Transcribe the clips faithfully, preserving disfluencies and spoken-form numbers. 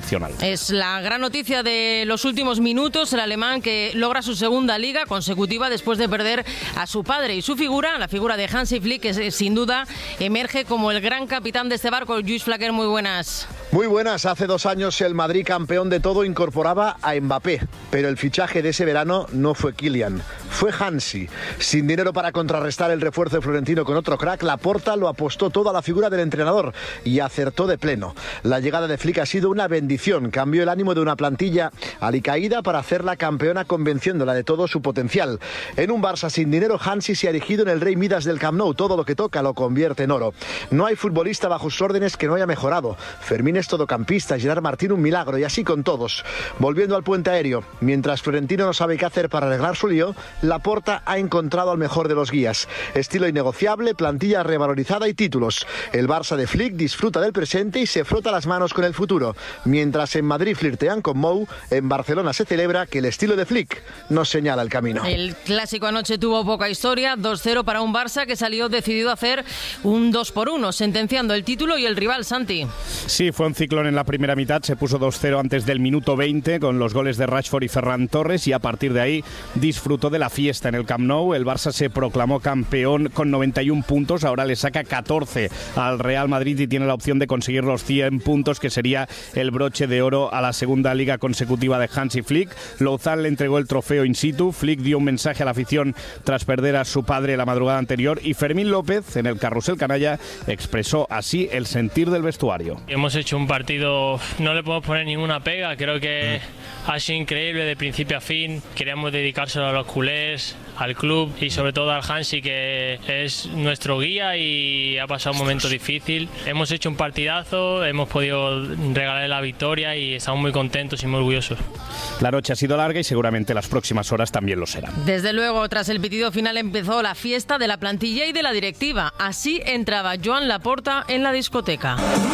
excepcional. Es la gran noticia de los últimos minutos, el alemán que logra su segunda liga consecutiva después de perder a su padre, y su figura, la figura de Hansi Flick, que sin duda emerge como el gran capitán de este barco. Luis Flaquer, muy buenas. Muy buenas. Hace dos años el Madrid, campeón de todo, incorporaba a Mbappé, pero el fichaje de ese verano no fue Kylian, fue Hansi. Sin dinero para contrarrestar el refuerzo de Florentino con otro crack, Laporta lo apostó todo a la figura del entrenador y acertó de pleno. La llegada de Flick ha sido una bendición, cambió el ánimo de una plantilla alicaída para hacerla campeona, convenciéndola de todo su potencial. En un Barça sin dinero, Hansi se ha erigido en el rey Midas del Camp Nou, todo lo que toca lo convierte en oro. No hay futbolista bajo sus órdenes que no haya mejorado. Fermín es todocampista, Gerard Martín un milagro, y así con todos. Volviendo al puente aéreo, mientras Florentino no sabe qué hacer para arreglar su lío, Laporta ha encontrado al mejor de los guías. Estilo innegociable, plantilla revalorizada y títulos. El Barça de Flick disfruta del presente y se frota las manos con el futuro. Mientras en Madrid flirtean con Mou, en Barcelona se celebra que el estilo de Flick nos señala el camino. El clásico anoche tuvo poca historia, dos cero para un Barça que salió decidido a hacer un dos por uno, sentenciando el título y el rival, Santi. Sí, fue un ciclón en la primera mitad, se puso dos cero antes del minuto veinte con los goles de Rashford y Ferran Torres, y a partir de ahí disfrutó de la fiesta en el Camp Nou. El Barça se proclamó campeón con noventa y un puntos, ahora le saca catorce al Real Madrid y tiene la opción de conseguir los cien puntos, que sería el broche de oro a la segunda liga consecutiva de Hansi Flick. Louzán le entregó el trofeo in situ, Flick dio un mensaje a la afición tras perder a su padre la madrugada anterior, y Fermín López, en el carrusel canalla, expresó así el sentir del vestuario. Hemos hecho un partido, no le podemos poner ninguna pega, creo que ha sido increíble de principio a fin. Queríamos dedicárselo a los culés, al club y sobre todo al Hansi, que es nuestro guía y ha pasado un momento difícil. Hemos hecho un partidazo, hemos podido regalarle la victoria y estamos muy contentos y muy orgullosos. La noche ha sido larga y seguramente las próximas horas también lo serán. Desde luego, tras el pitido final empezó la fiesta de la plantilla y de la directiva. Así entraba Joan Laporta en la discoteca.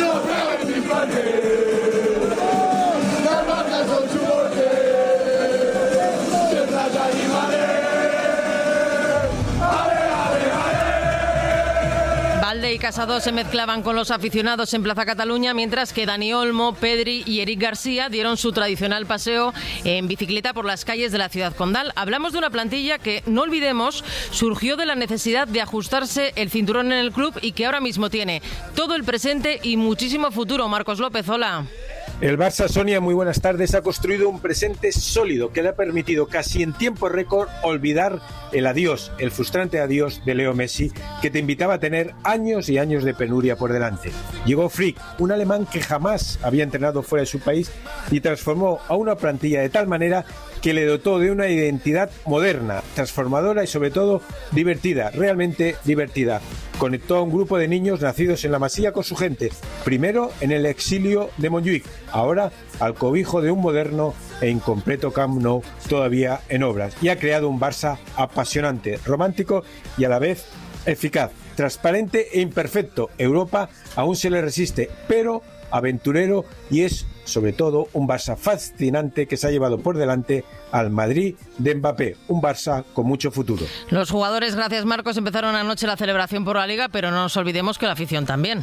Valde y Casado se mezclaban con los aficionados en Plaza Cataluña, mientras que Dani Olmo, Pedri y Eric García dieron su tradicional paseo en bicicleta por las calles de la ciudad condal. Hablamos de una plantilla que, no olvidemos, surgió de la necesidad de ajustarse el cinturón en el club y que ahora mismo tiene todo el presente y muchísimo futuro. Marcos López, hola. El Barça, Sonia, muy buenas tardes, ha construido un presente sólido que le ha permitido casi en tiempo récord olvidar el adiós, el frustrante adiós de Leo Messi, que te invitaba a tener años y años de penuria por delante. Llegó Flick, un alemán que jamás había entrenado fuera de su país, y transformó a una plantilla de tal manera que le dotó de una identidad moderna, transformadora y sobre todo divertida, realmente divertida. Conectó a un grupo de niños nacidos en la Masía con su gente, primero en el exilio de Montjuic, ahora al cobijo de un moderno e incompleto Camp Nou todavía en obras, y ha creado un Barça apasionante, romántico y a la vez eficaz, transparente e imperfecto. Europa aún se le resiste, pero aventurero, y es sobre todo un Barça fascinante que se ha llevado por delante al Madrid de Mbappé, un Barça con mucho futuro. Los jugadores, gracias Marcos, empezaron anoche la celebración por la Liga, pero no nos olvidemos que la afición también.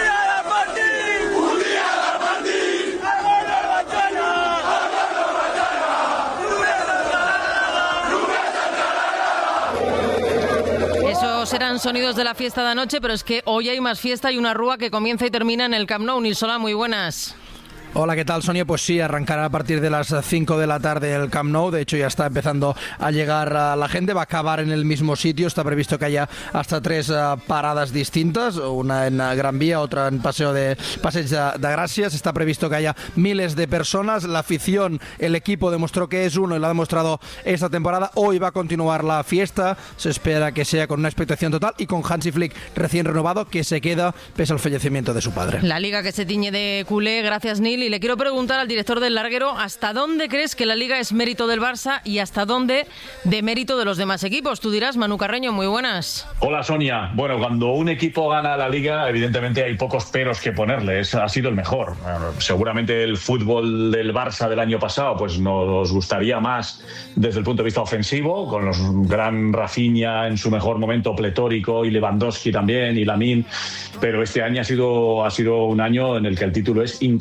Esos eran sonidos de la fiesta de anoche, pero es que hoy hay más fiesta y una rúa que comienza y termina en el Camp Nou. Nil Solà, muy buenas. Hola, ¿qué tal, Sonia? Pues sí, arrancará a partir de las cinco de la tarde el Camp Nou. De hecho, ya está empezando a llegar la gente. Va a acabar en el mismo sitio. Está previsto que haya hasta tres uh, paradas distintas. Una en uh, Gran Vía, otra en Paseo de Passeig de, de Gràcies. Está previsto que haya miles de personas. La afición, el equipo demostró que es uno y lo ha demostrado esta temporada. Hoy va a continuar la fiesta. Se espera que sea con una expectación total y con Hansi Flick recién renovado, que se queda pese al fallecimiento de su padre. La Liga que se tiñe de culé. Gracias, Nil. Y le quiero preguntar al director del larguero, ¿hasta dónde crees que la Liga es mérito del Barça y hasta dónde de mérito de los demás equipos? Tú dirás, Manu Carreño, muy buenas. Hola, Sonia. Bueno, cuando un equipo gana la Liga, evidentemente hay pocos peros que ponerle. Es, ha sido el mejor. Seguramente el fútbol del Barça del año pasado pues nos gustaría más desde el punto de vista ofensivo, con los gran Rafinha en su mejor momento pletórico y Lewandowski también y Lamine, pero este año ha sido, ha sido un año en el que el título es incontestable.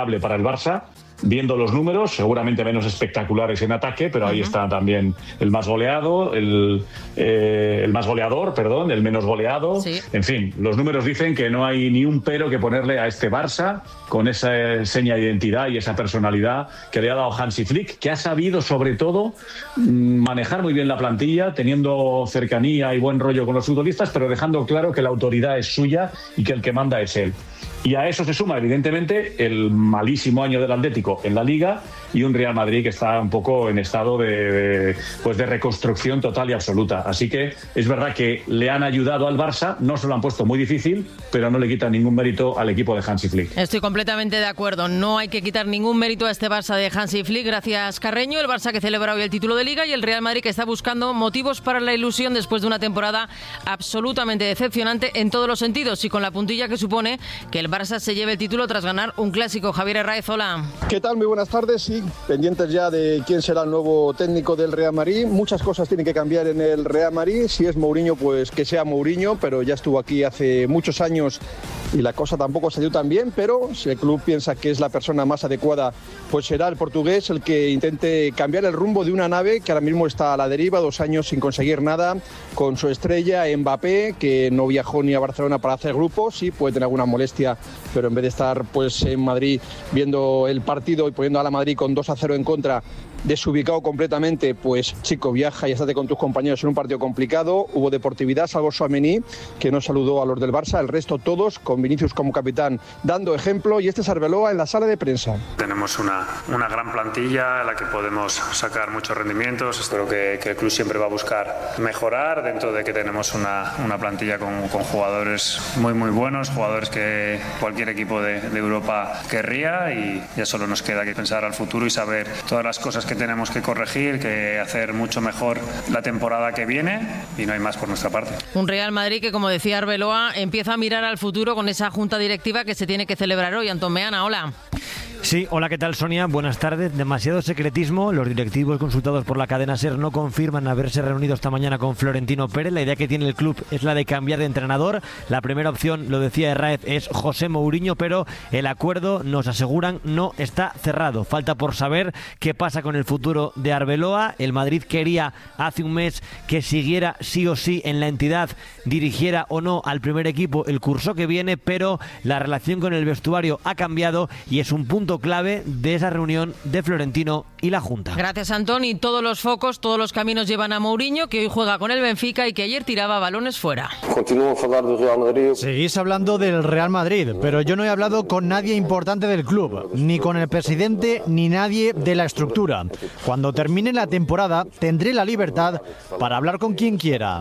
favorable para el Barça. Viendo los números, seguramente menos espectaculares en ataque, pero ahí uh-huh. está también el más goleado, el, eh, el más goleador, perdón, el menos goleado. Sí. En fin, los números dicen que no hay ni un pero que ponerle a este Barça con esa seña de identidad y esa personalidad que le ha dado Hansi Flick, que ha sabido sobre todo manejar muy bien la plantilla, teniendo cercanía y buen rollo con los futbolistas, pero dejando claro que la autoridad es suya y que el que manda es él. Y a eso se suma, evidentemente, el malísimo año del Atlético en la Liga y un Real Madrid que está un poco en estado de, de, pues de reconstrucción total y absoluta. Así que es verdad que le han ayudado al Barça, no se lo han puesto muy difícil, pero no le quitan ningún mérito al equipo de Hansi Flick. Estoy completamente de acuerdo. No hay que quitar ningún mérito a este Barça de Hansi Flick. Gracias, Carreño. El Barça que celebra hoy el título de Liga y el Real Madrid que está buscando motivos para la ilusión después de una temporada absolutamente decepcionante en todos los sentidos y con la puntilla que supone que el Barça se lleve el título tras ganar un clásico. Javier Herráez, hola. ¿Qué tal? Muy buenas tardes. Sí, pendientes ya de quién será el nuevo técnico del Real Madrid. Muchas cosas tienen que cambiar en el Real Madrid. Si es Mourinho, pues que sea Mourinho, pero ya estuvo aquí hace muchos años y la cosa tampoco salió tan bien, pero si el club piensa que es la persona más adecuada, pues será el portugués el que intente cambiar el rumbo de una nave que ahora mismo está a la deriva, dos años sin conseguir nada, con su estrella Mbappé, que no viajó ni a Barcelona para hacer grupos, sí puede tener alguna molestia, pero en vez de estar pues en Madrid viendo el partido y poniendo a la Madrid con dos a cero en contra, desubicado completamente, pues chico, viaja y estate con tus compañeros en un partido complicado. Hubo deportividad, salvo Tchouaméni, que no saludó a los del Barça, el resto todos, con Vinicius como capitán, dando ejemplo, y este es Arbeloa en la sala de prensa. Tenemos una, una gran plantilla en la que podemos sacar muchos rendimientos. Espero que, que el club siempre va a buscar mejorar, dentro de que tenemos una, una plantilla con, con jugadores muy muy buenos, jugadores que cualquier equipo de, de Europa querría, y ya solo nos queda que pensar al futuro y saber todas las cosas que tenemos que corregir, que hacer mucho mejor la temporada que viene, y no hay más por nuestra parte. Un Real Madrid que, como decía Arbeloa, empieza a mirar al futuro con esa junta directiva que se tiene que celebrar hoy. Antón Meana, hola. Sí, hola, ¿qué tal, Sonia? Buenas tardes. Demasiado secretismo. Los directivos consultados por la cadena SER no confirman haberse reunido esta mañana con Florentino Pérez. La idea que tiene el club es la de cambiar de entrenador. La primera opción, lo decía Herráez, es José Mourinho, pero el acuerdo, nos aseguran, no está cerrado. Falta por saber qué pasa con el futuro de Arbeloa. El Madrid quería hace un mes que siguiera sí o sí en la entidad, dirigiera o no al primer equipo el curso que viene, pero la relación con el vestuario ha cambiado y es un punto clave de esa reunión de Florentino y la Junta. Gracias, Antón. Y todos los focos, todos los caminos llevan a Mourinho, que hoy juega con el Benfica y que ayer tiraba balones fuera. Continúo a hablar del Real Madrid. Seguís hablando del Real Madrid, pero yo no he hablado con nadie importante del club, ni con el presidente, ni nadie de la estructura. Cuando termine la temporada, tendré la libertad para hablar con quien quiera.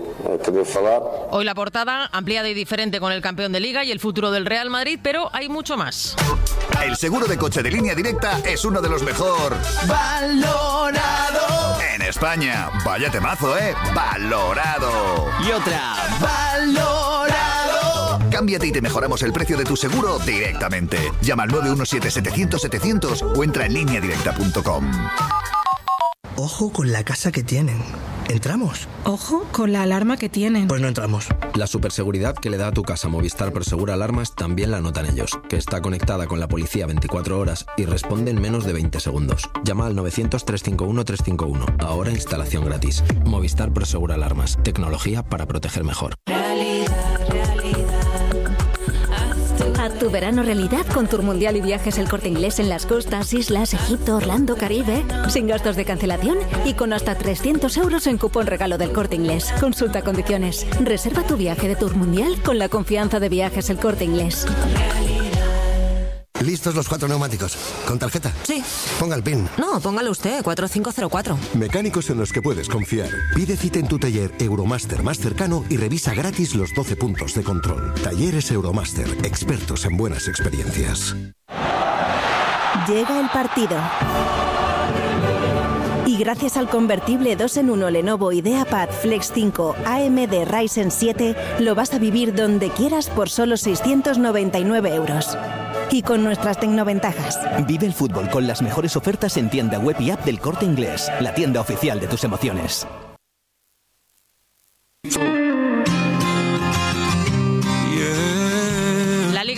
Hoy la portada ampliada y diferente con el campeón de Liga y el futuro del Real Madrid, pero hay mucho más. El seguro de coche de Línea Directa es uno de los mejor valorado en España. Vaya temazo, ¿eh? Valorado. Y otra, valorado. Cámbiate y te mejoramos el precio de tu seguro directamente. Llama al nueve uno siete, setecientos, setecientos o entra en línea directa punto com. Ojo con la casa que tienen. ¿Entramos? Ojo con la alarma que tienen. Pues no entramos. La superseguridad que le da a tu casa Movistar Prosegur Alarmas también la notan ellos, que está conectada con la policía veinticuatro horas y responde en menos de veinte segundos. Llama al novecientos, trescientos cincuenta y uno, trescientos cincuenta y uno. Ahora instalación gratis. Movistar Prosegur Alarmas. Tecnología para proteger mejor. Realidad, realidad. Haz tu verano realidad con Tour Mundial y Viajes El Corte Inglés en las costas, islas, Egipto, Orlando, Caribe, sin gastos de cancelación y con hasta trescientos euros en cupón regalo del Corte Inglés. Consulta condiciones. Reserva tu viaje de Tour Mundial con la confianza de Viajes El Corte Inglés. ¿Listos los cuatro neumáticos? ¿Con tarjeta? Sí. Ponga el PIN. No, póngalo usted, cuatro cinco cero cuatro. Mecánicos en los que puedes confiar. Pide cita en tu taller Euromaster más cercano y revisa gratis los doce puntos de control. Talleres Euromaster, expertos en buenas experiencias. Llega el partido. Y gracias al convertible dos en uno Lenovo IdeaPad Flex cinco A M D Ryzen siete, lo vas a vivir donde quieras por solo seiscientos noventa y nueve euros. Y con nuestras tecnoventajas. Vive el fútbol con las mejores ofertas en tienda web y app del Corte Inglés, la tienda oficial de tus emociones. La Liga del Barça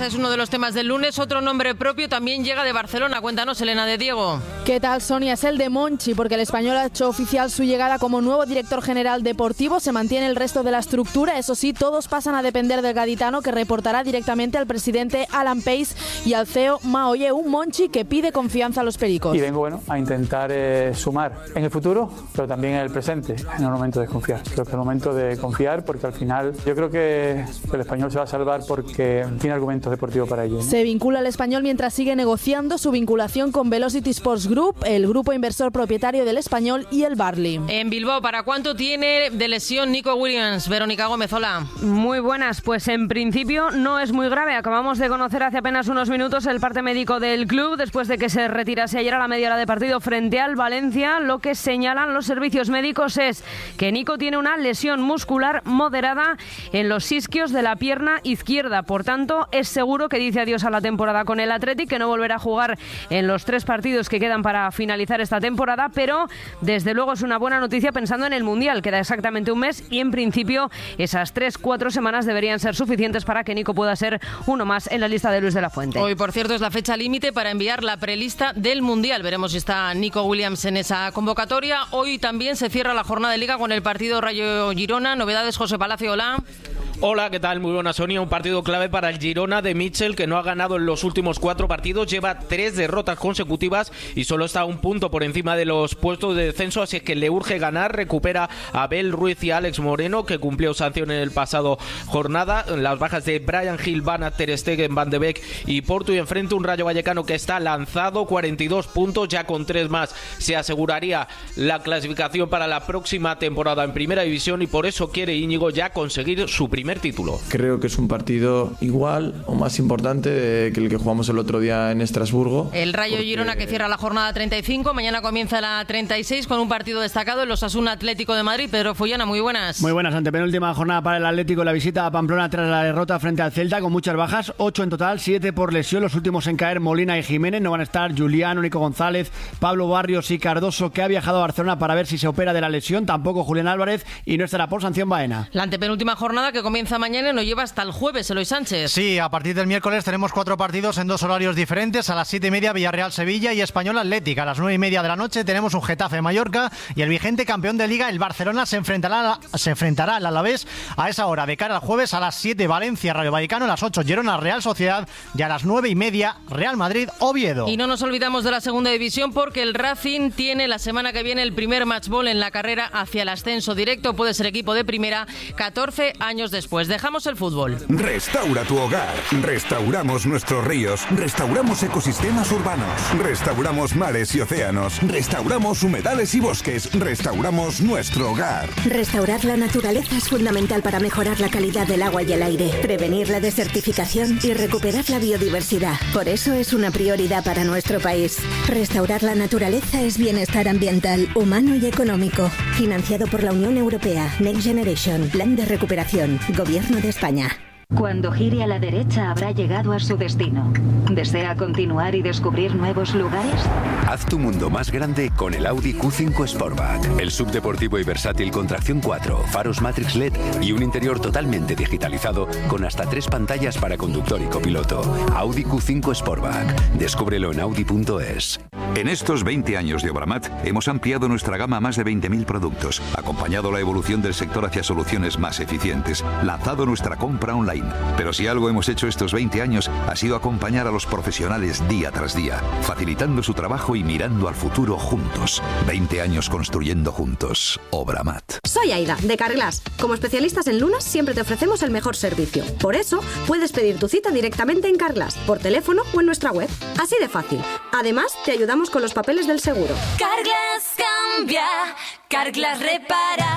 Barça es uno de los temas del lunes. Otro nombre propio también llega de Barcelona. Cuéntanos, Elena de Diego. ¿Qué tal, Sonia? Es el de Monchi, porque el español ha hecho oficial su llegada como nuevo director general deportivo. Se mantiene el resto de la estructura. Eso sí, todos pasan a depender del gaditano, que reportará directamente al presidente Alan Pace y al C E O Maoye. Un Monchi que pide confianza a los pericos. Y vengo bueno, a intentar eh, sumar en el futuro, pero también en el presente. En el momento de confiar. Creo que es el momento de confiar, porque al final yo creo que el español se va a salvar porque tiene argumentos deportivos para ello, ¿no? Se vincula al español mientras sigue negociando su vinculación con Velocity Sports Group, el grupo inversor propietario del español, y el Barley. En Bilbao, ¿para cuánto tiene de lesión Nico Williams? Verónica Gómez, hola. Muy buenas, pues en principio no es muy grave. Acabamos de conocer hace apenas unos minutos el parte médico del club después de que se retirase ayer a la media hora de partido frente al Valencia. Lo que señalan los servicios médicos es que Nico tiene una lesión muscular moderada en los isquios de la pierna izquierda. Por tanto, es seguro que dice adiós a la temporada con el Athletic, que no volverá a jugar en los tres partidos que quedan para finalizar esta temporada, pero desde luego es una buena noticia pensando en el Mundial. Queda exactamente un mes y en principio esas tres, cuatro semanas deberían ser suficientes para que Nico pueda ser uno más en la lista de Luis de la Fuente. Hoy, por cierto, es la fecha límite para enviar la prelista del Mundial. Veremos si está Nico Williams en esa convocatoria. Hoy también se cierra la jornada de Liga con el partido Rayo Girona. Novedades, José Palacio, hola. Hola, ¿qué tal? Muy buena, Sonia. Un partido clave para el Girona de Mitchell, que no ha ganado en los últimos cuatro partidos, lleva tres derrotas consecutivas y solo está a un punto por encima de los puestos de descenso, así que le urge ganar. Recupera a Abel Ruiz y a Alex Moreno, que cumplió sanción en el pasado jornada. Las bajas de Brian Hill, Van Aert, Ter Stegen, Van de Beek y Porto, y enfrente un Rayo Vallecano que está lanzado, cuarenta y dos puntos, ya con tres más se aseguraría la clasificación para la próxima temporada en Primera División, y por eso quiere Íñigo ya conseguir su primer título. Creo que es un partido igual o más importante que el que jugamos el otro día en Estrasburgo. El Rayo porque... Girona, que cierra la jornada treinta y cinco, mañana comienza la treinta y seis con un partido destacado, el Osasuna Atlético de Madrid. Pedro Follana, muy buenas. Muy buenas, antepenúltima jornada para el Atlético, la visita a Pamplona tras la derrota frente al Celta, con muchas bajas, ocho en total, siete por lesión, los últimos en caer Molina y Jiménez. No van a estar Julián, Nico González, Pablo Barrios y Cardoso, que ha viajado a Barcelona para ver si se opera de la lesión, tampoco Julián Álvarez, y no estará por sanción Baena. La antepenúltima jornada, que comienza mañana, nos lleva hasta el jueves, Eloy Sánchez. Sí, a partir del miércoles tenemos cuatro partidos en dos horarios diferentes. A las siete y media Villarreal-Sevilla y Español Atlético. A las nueve y media de la noche tenemos un Getafe-Mallorca, y el vigente campeón de Liga, el Barcelona, se enfrentará, se enfrentará al Alavés a esa hora. De cara al jueves, a las siete Valencia-Rayo Vallecano, a las ocho Girona-Real Sociedad y a las nueve y media Real Madrid-Oviedo. Y no nos olvidamos de la segunda división, porque el Racing tiene la semana que viene el primer matchball en la carrera hacia el ascenso directo. Puede ser equipo de primera catorce años después. Dejamos el fútbol. Restaura tu hogar. Restauramos nuestros ríos. Restauramos ecosistemas urbanos. Restauramos mares y océanos. Restauramos humedales y bosques. Restauramos nuestro hogar. Restaurar la naturaleza es fundamental para mejorar la calidad del agua y el aire, prevenir la desertificación y recuperar la biodiversidad. Por eso es una prioridad para nuestro país. Restaurar la naturaleza es bienestar ambiental, humano y económico. Financiado por la Unión Europea. Next Generation. Plan de recuperación. Gobierno de España. Cuando gire a la derecha habrá llegado a su destino. ¿Desea continuar y descubrir nuevos lugares? Haz tu mundo más grande con el Audi Q cinco Sportback. El subdeportivo y versátil con tracción cuatro, faros Matrix L E D y un interior totalmente digitalizado con hasta tres pantallas para conductor y copiloto. Audi Q cinco Sportback. Descúbrelo en audi punto es. En estos veinte años de Obramat hemos ampliado nuestra gama a más de veinte mil productos, acompañado la evolución del sector hacia soluciones más eficientes, lanzado nuestra compra online. Pero si algo hemos hecho estos veinte años ha sido acompañar a los profesionales día tras día, facilitando su trabajo y mirando al futuro juntos. veinte años construyendo juntos. Obramat. Soy Aida, de Carglass. Como especialistas en lunas siempre te ofrecemos el mejor servicio. Por eso puedes pedir tu cita directamente en Carglass, por teléfono o en nuestra web. Así de fácil. Además, te ayudamos con los papeles del seguro. Carglass cambia, Carglass repara.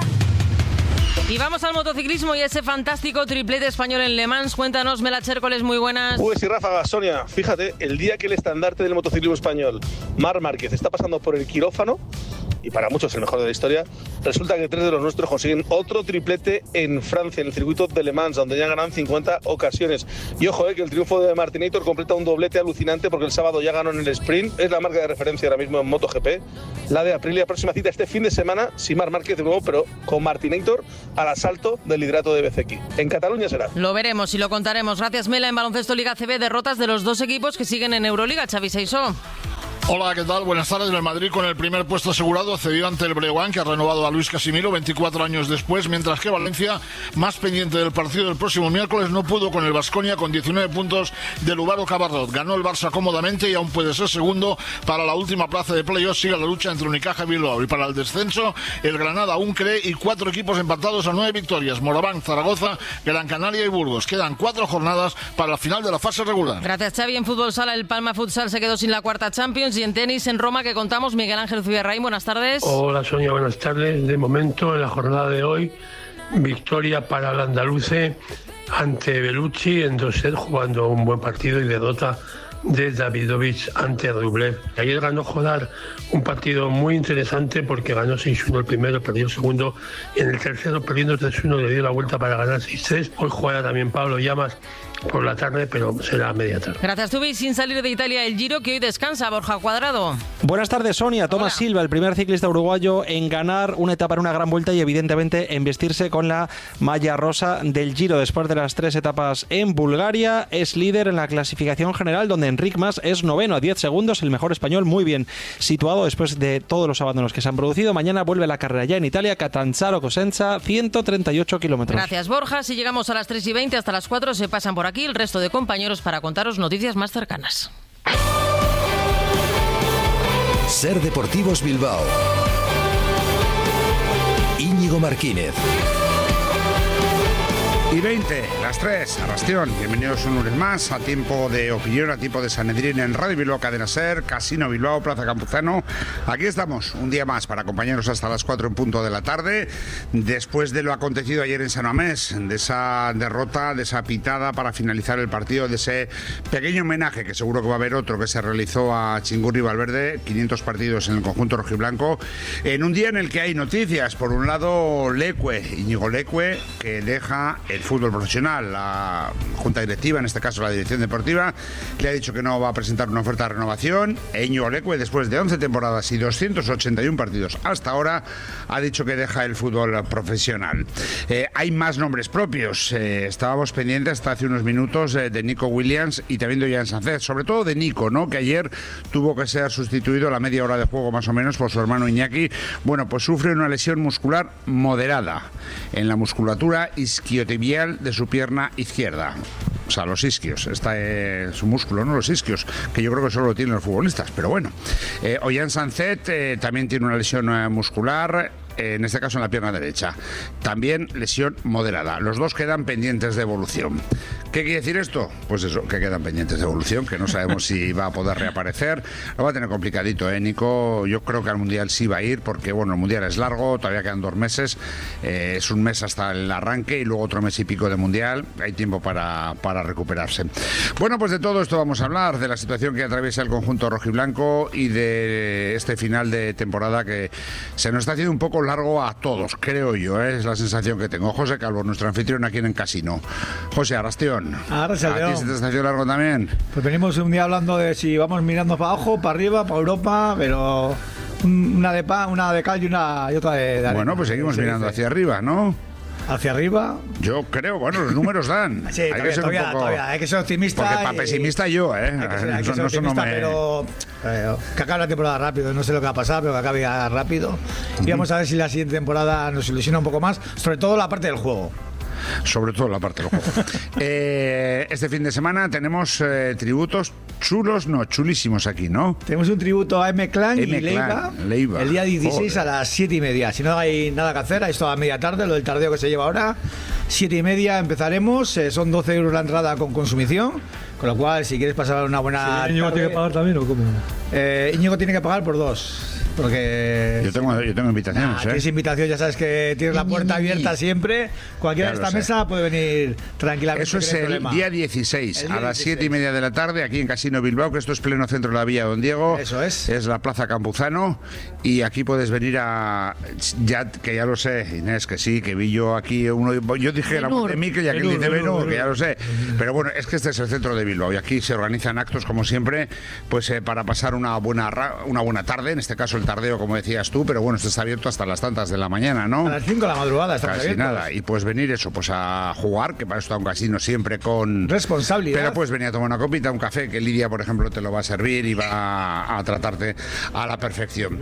Y vamos al motociclismo y ese fantástico triplete español en Le Mans. Cuéntanos, Mela Chércoles, muy buenas. Pues sí, Ráfaga, Sonia, fíjate, el día que el estandarte del motociclismo español, Marc Márquez, está pasando por el quirófano, y para muchos el mejor de la historia, resulta que tres de los nuestros consiguen otro triplete en Francia, en el circuito de Le Mans, donde ya ganan cincuenta ocasiones. Y ojo, eh, que el triunfo de Martinator completa un doblete alucinante porque el sábado ya ganó en el sprint, es la marca de referencia ahora mismo en MotoGP, la de Aprilia. Próxima cita este fin de semana, sin Marc Márquez de nuevo, pero con Martinator al asalto del liderato de B C Q. En Cataluña será. Lo veremos y lo contaremos. Gracias, Mela. En baloncesto Liga C B, derrotas de los dos equipos que siguen en Euroliga. Xavi Seisó. Hola, ¿qué tal? Buenas tardes. El Madrid con el primer puesto asegurado cedió ante el Breogán, que ha renovado a Luis Casimiro veinticuatro años después, mientras que Valencia, más pendiente del partido del próximo miércoles, no pudo con el Baskonia con diecinueve puntos de Lubaro Cabarrot. Ganó el Barça cómodamente y aún puede ser segundo para la última plaza de playoff. Sigue la lucha entre Unicaja y Bilbao. Y para el descenso, el Granada aún cree y cuatro equipos empatados a nueve victorias. Moraván, Zaragoza, Gran Canaria y Burgos. Quedan cuatro jornadas para la final de la fase regular. Gracias, Xavi. En fútbol sala, el Palma Futsal se quedó sin la cuarta Champions. Y en tenis, en Roma, que contamos, Miguel Ángel Zubirraín, buenas tardes. Hola, Sonia, buenas tardes. De momento, en la jornada de hoy, victoria para el andaluce ante Bellucci en dos sets, jugando un buen partido, y derrota de Davidovich ante Rublev. Ayer ganó Jodar un partido muy interesante porque ganó seis uno el primero, perdió el segundo, y en el tercero, perdiendo tres uno, le dio la vuelta para ganar seis tres. Hoy juega también Pablo Llamas por la tarde, pero será a media tarde. Gracias, Tubi. Sin salir de Italia, el Giro, que hoy descansa. Borja Cuadrado. Buenas tardes, Sonia. Tomás Hola. Silva, el primer ciclista uruguayo en ganar una etapa en una gran vuelta y evidentemente en vestirse con la malla rosa del Giro después de las tres etapas en Bulgaria. Es líder en la clasificación general, donde Enric Mas es noveno a diez segundos, el mejor español, muy bien situado después de todos los abandonos que se han producido. Mañana vuelve la carrera ya en Italia, Catanzaro-Cosenza, ciento treinta y ocho kilómetros. Gracias, Borja. Si llegamos a las tres y veinte, hasta las cuatro se pasan por aquí el resto de compañeros para contaros noticias más cercanas. Ser Deportivos Bilbao. Íñigo Martínez. Y veinte, las tres, Arrastión. Bienvenidos un lunes más a tiempo de opinión, a tiempo de Sanedrín en Radio Bilbao, Cadena Ser, Casino Bilbao, Plaza Campuzano. Aquí estamos, un día más para acompañaros hasta las cuatro en punto de la tarde, después de lo acontecido ayer en San Mamés, de esa derrota, de esa pitada para finalizar el partido, de ese pequeño homenaje, que seguro que va a haber otro, que se realizó a Chingurri Valverde, quinientos partidos en el conjunto rojiblanco, en un día en el que hay noticias. Por un lado, Leque, Íñigo Leque, que deja el fútbol profesional. La junta directiva, en este caso la dirección deportiva, le ha dicho que no va a presentar una oferta de renovación. E Íñigo Leque, después de once temporadas y doscientos ochenta y uno partidos hasta ahora, ha dicho que deja el fútbol profesional. Eh, hay más nombres propios. Eh, estábamos pendientes hasta hace unos minutos eh, de Nico Williams y también de Ollán Sánchez, sobre todo de Nico, ¿no?, que ayer tuvo que ser sustituido a la media hora de juego más o menos por su hermano Iñaki. Bueno, pues sufre una lesión muscular moderada en la musculatura isquiotibial de su pierna izquierda. O sea, los isquios, está eh, su músculo, no los isquios, que yo creo que solo lo tienen los futbolistas, pero bueno. Eh, Ollán Sánchez eh, también tiene una lesión eh, muscular, en este caso en la pierna derecha. También lesión moderada. Los dos quedan pendientes de evolución. ¿Qué quiere decir esto? Pues eso, que quedan pendientes de evolución, que no sabemos si va a poder reaparecer. Lo va a tener complicadito, ¿eh, Nico? Yo creo que al Mundial sí va a ir, porque bueno, el Mundial es largo, todavía quedan dos meses. Eh, es un mes hasta el arranque y luego otro mes y pico de Mundial. Hay tiempo para, para recuperarse. Bueno, pues de todo esto vamos a hablar, de la situación que atraviesa el conjunto rojiblanco y de este final de temporada que se nos está haciendo un poco largo a todos, creo yo, ¿eh? Es la sensación que tengo. José Calvo, nuestro anfitrión aquí en el Casino. José, Arrastión, ¿a ti se te está haciendo largo también? Pues venimos un día hablando de si vamos mirando para abajo, para arriba, para Europa, pero una de pa, una de cal y una y otra de, de arena. Bueno, pues seguimos sí, mirando sí. hacia arriba, ¿no? Hacia arriba. Yo creo, bueno, los números dan. Sí, hay todavía, que ser todavía, un poco... todavía, hay que ser optimista. Porque para y... pesimista yo, ¿eh? Hay que ser, hay que ser no, optimista, no me... pero eh, que acabe la temporada rápido. No sé lo que va a pasar, pero que acabe rápido. Uh-huh. Y vamos a ver si la siguiente temporada nos ilusiona un poco más, sobre todo la parte del juego. Sobre todo la parte del juego. eh, este fin de semana tenemos eh, tributos chulos, no, chulísimos aquí, ¿no? Tenemos un tributo a M-Clan y Leiva, Leiva el día dieciséis Joder. a las siete y media. Si no hay nada que hacer, esto a media tarde, lo del tardeo que se lleva ahora. Siete y media empezaremos, eh, son doce euros la entrada con consumición, con lo cual si quieres pasar una buena... ¿Sí, Íñigo tarde, tiene que pagar también o cómo? Eh, Íñigo tiene que pagar por dos. porque... Yo tengo, yo tengo invitaciones, Nah, ¿eh? tienes invitación, ya sabes que tienes la puerta abierta siempre. Cualquiera Ya de lo esta sé. mesa puede venir tranquilamente. Eso es el día dieciséis, El día a las dieciséis. siete y media de la tarde, aquí en Casino Bilbao, que esto es pleno centro de la Villa Don Diego. Eso es. Es la Plaza Campuzano. Y aquí puedes venir a... Ya, que ya lo sé, Inés, que sí, que vi yo aquí uno... Yo dije la voz de Mikel y aquel Benur, dice Benur, Benur, Benur. que ya lo sé. Pero bueno, es que este es el centro de Bilbao y aquí se organizan actos, como siempre, pues eh, para pasar una buena, ra- una buena tarde. En este caso el tardeo, como decías tú, pero bueno, esto está abierto hasta las tantas de la mañana, ¿no? A las cinco de la madrugada estamos Casi abiertos. nada. Y puedes venir eso, pues a jugar, que para eso está un casino siempre con... Responsabilidad. Pero puedes venir a tomar una copita, un café, que Lidia, por ejemplo, te lo va a servir y va a, a tratarte a la perfección.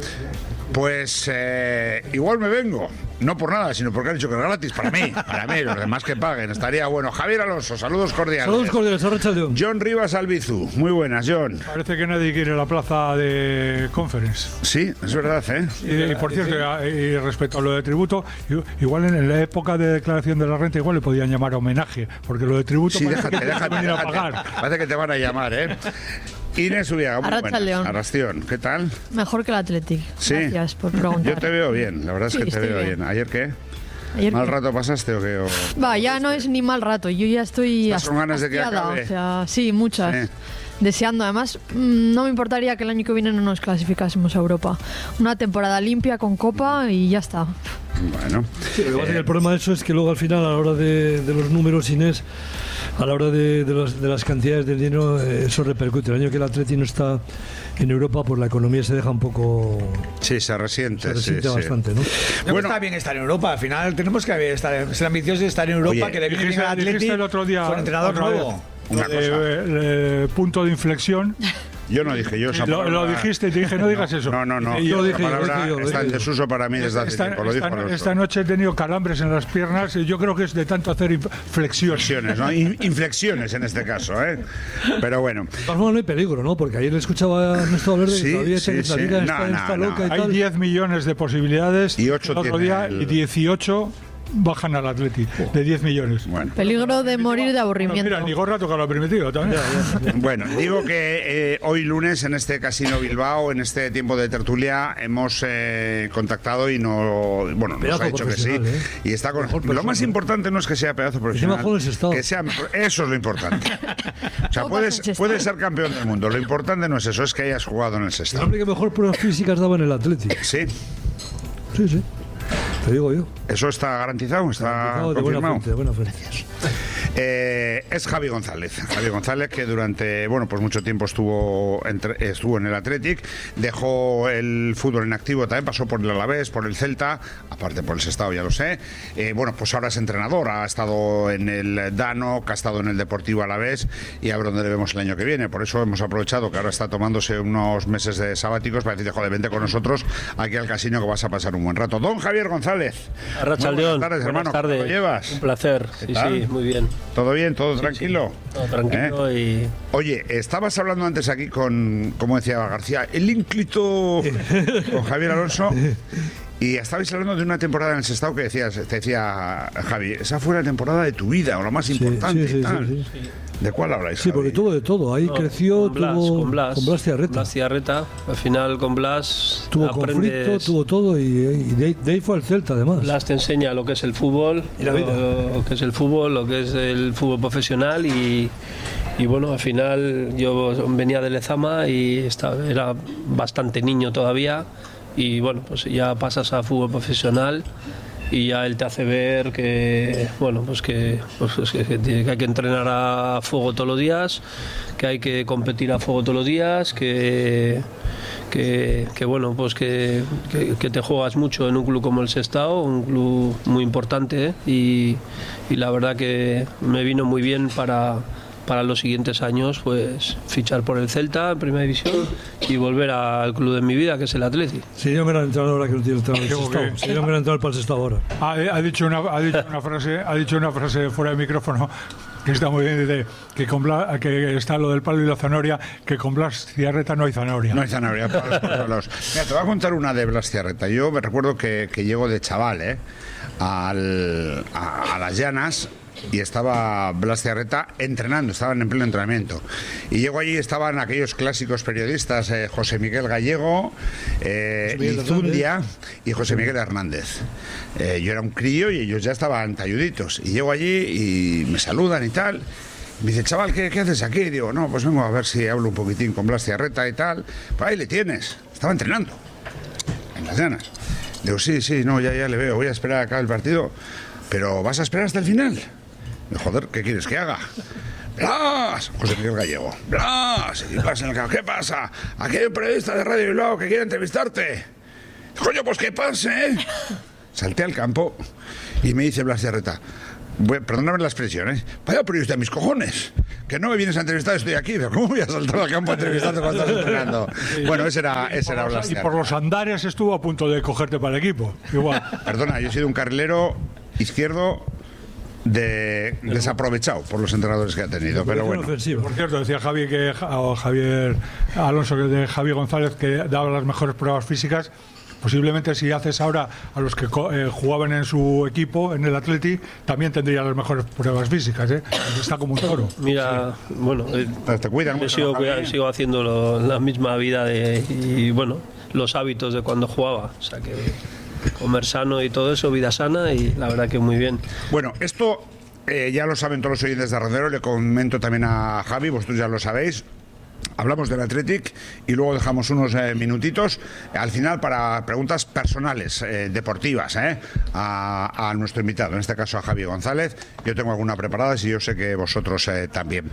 Pues eh, igual me vengo. No por nada, sino porque han dicho que es gratis para mí. Para mí, los demás que paguen. Estaría bueno. Javier Alonso, saludos cordiales. Saludos cordiales, Arratsaldeon. John Rivas Albizu. Muy buenas, John. Parece que nadie quiere la plaza de Conference. Sí, es verdad, ¿eh? Y, y por cierto, y, y respecto a lo de tributo, i- igual en la época de declaración de la renta, igual le podían llamar homenaje, porque lo de tributo Sí, parece déjate, que tienes que déjate, venir a déjate. pagar. Parece que te van a llamar, ¿eh? Inés Ubiaga, muy Arratsaldeon. buenas. Arrastión, ¿qué tal? Mejor que el Athletic. Sí. Gracias por preguntar. Yo te veo bien, la verdad es Sí, que te estoy veo bien. bien. ¿Ayer qué? Ayer ¿Mal qué. rato pasaste o qué? O- Va, ya no es ni mal rato. Yo ya estoy ¿Estás con ganas de que hastiada, acabe? O sea, sí, muchas. Sí. Deseando, además, mm, no me importaría que el año que viene no nos clasificásemos a Europa. Una temporada limpia con Copa y ya está. Bueno. Sí, lo que pasa es que el problema de eso es que luego al final, a la hora de, de los números, Inés, a la hora de, de, los- de las cantidades de dinero, eh, eso repercute. El año que el Atleti no está en Europa, pues la economía se deja un poco... Sí, se resiente. Se resiente sí, sí. bastante, ¿no? Bueno, está bien estar en Europa. Al final tenemos que estar, ser ambiciosos y estar en Europa. Oye, que le viene dijiste- bien al Atleti dijiste el otro día, con entrenador otra vez, nuevo. Una Lo de, cosa. eh, eh, punto de inflexión. Yo no dije yo esa Lo, palabra. lo dijiste y te dije, no digas eso. No, no, no. Y yo Esa dije, yo, palabra dije yo, lo está en dije yo. desuso para mí desde hace Esta, tiempo. Lo dijo esta- Alonso. esta noche he tenido calambres en las piernas y yo creo que es de tanto hacer inf- flexiones. Flexiones, ¿no? In- inflexiones en este caso, ¿eh? Pero bueno. De todas formas, no hay peligro, ¿no? Porque ayer le escuchaba a Ernesto Valverde Sí, que todavía sí, la sí. vida No, está, no, está no. loca y Hay tal. diez millones de posibilidades. Y ocho el otro tiene día el- y dieciocho bajan al Atleti de diez millones. Bueno. Peligro de morir de aburrimiento. Mira, ni Gorra toca lo primitivo también. Bueno, digo que eh, hoy lunes en este Casino Bilbao, en este tiempo de tertulia, hemos eh, contactado y no, bueno, nos Pedazo ha dicho que sí. profesional, ¿eh? Y está con. Mejor Lo persona. más importante no es que sea pedazo profesional, mejor en ese estado. que sea mejor- eso es lo importante. O sea, Todo puedes, pasa en puedes ser campeón del mundo. Lo importante no es eso, es que hayas jugado en el El Sestao. hombre que mejor pruebas físicas daba en el Atleti. Sí, Sí, sí. Te digo yo. eso está garantizado, está Garantizado de buena confirmado. fuente, de buena fuente. Eh, es Javi González. Javi González, que durante bueno pues mucho tiempo estuvo, entre- estuvo en el Athletic, dejó el fútbol en activo también, pasó por el Alavés, por el Celta, aparte por el Sestao, ya lo sé. Eh, bueno, pues ahora es entrenador, ha estado en el Dano, que ha estado en el Deportivo Alavés y a ver dónde le vemos el año que viene. Por eso hemos aprovechado que ahora está tomándose unos meses de sabáticos para decirle, joder, vente con nosotros aquí al casino que vas a pasar un buen rato. Don Javier González. Arratsaldeon. Muy buenas tardes, Buenas hermano. tardes. ¿Cómo lo llevas? Un placer. ¿Qué Sí, tal? sí, muy bien. ¿Todo bien? ¿Todo tranquilo? Todo tranquilo ¿Eh? Oye, estabas hablando antes aquí con, como decía García, el ínclito con Javier Alonso. Y estabais hablando de una temporada en el Sestao que decías, te decía Javi, esa fue la temporada de tu vida o la más importante. sí, sí, y tal. sí, sí. ¿De cuál habláis? Sí, porque tuvo de todo. Ahí No, creció, con Blas, tuvo con Blas, con Blas Tiarreta. Blas Tiarreta. Al final con Blas Tuvo aprendes- conflicto, tuvo todo y, y de, ahí- de ahí fue al Celta además. Blas te enseña lo que es el fútbol, Y la vida. Lo, lo que es el fútbol, lo que es el fútbol profesional y, y bueno, al final yo venía de Lezama y estaba, era bastante niño todavía y bueno, pues ya pasas a fútbol profesional y ya él te hace ver que bueno pues que, pues que, que hay que entrenar a fuego todos los días, que hay que competir a fuego todos los días, que que, que bueno pues que, que, que te juegas mucho en un club como el Sestao, un club muy importante, ¿eh? y, y la verdad que me vino muy bien para para los siguientes años pues fichar por el Celta en primera división y volver al club de mi vida, que es el Atleti. Si yo me era entrenador ahora que no tiene entrenador Tengo Sestao. que- Si yo me era entrenador para el Sestao ahora. Ha, ha dicho una, ha dicho una frase, ha dicho una frase fuera de micrófono que está muy bien, dice que con Blas, que está lo del palo y la zanahoria, que con Blas Ciarreta no hay zanahoria. No hay zanahoria para los palos. Mira, te voy a contar una de Blas Ciarreta. Yo me recuerdo que, que llego de chaval, ¿eh? Al, a, a las llanas y estaba Blas Ciarreta entrenando, estaban en pleno entrenamiento. Y llego allí, estaban aquellos clásicos periodistas, eh, José Miguel Gallego, eh, Izundia y José Miguel Hernández. Eh, yo era un crío y ellos ya estaban talluditos. Y llego allí y me saludan y tal. Me dice, chaval, ¿qué, qué haces aquí? Y digo, no, pues vengo a ver si hablo un poquitín con Blas Ciarreta y tal. Pues ahí le tienes, estaba entrenando en las llanas. Digo, sí, sí, no, ya, ya le veo, voy a esperar a acabar el partido, pero ¿vas a esperar hasta el final? Digo, joder, ¿qué quieres que haga? Blas, José Miguel Gallego, Blas, y Blas en el campo, ¿qué pasa? Aquí hay un periodista de Radio Bilbao que quiere entrevistarte. Coño, pues que pase, ¿eh? Salté al campo y me dice Blas Ciarreta, perdóname la expresión, ¿eh? Vaya periodista de mis cojones, que no me vienes a entrevistar, estoy aquí, pero ¿cómo voy a saltar al campo a entrevistarte cuando estás entrenando? Bueno, ese era, ese era Blas Ciarreta. Y por los andares estuvo a punto de cogerte para el equipo, igual. Perdona, yo he sido un carrilero izquierdo de desaprovechado por los entrenadores que ha tenido, pero bueno. Por cierto, decía Javi que, o Javier Alonso, que de Javi González, que daba las mejores pruebas físicas. Posiblemente si haces ahora a los que eh, jugaban en su equipo, en el Atleti, también tendría las mejores pruebas físicas, ¿eh? Está como un toro. Mira, sí. bueno, eh, te cuidan yo sigo, cuida, sigo haciendo lo, la misma vida de, y bueno, los hábitos de cuando jugaba, o sea que comer sano y todo eso, vida sana, y la verdad que muy bien. Bueno, esto eh, ya lo saben todos los oyentes de Randero, le comento también a Javi, vosotros ya lo sabéis. Hablamos del Athletic y luego dejamos unos eh, minutitos al final para preguntas personales, eh, deportivas, eh, a, a nuestro invitado, en este caso a Javi González. Yo tengo alguna preparada y yo sé que vosotros eh, también.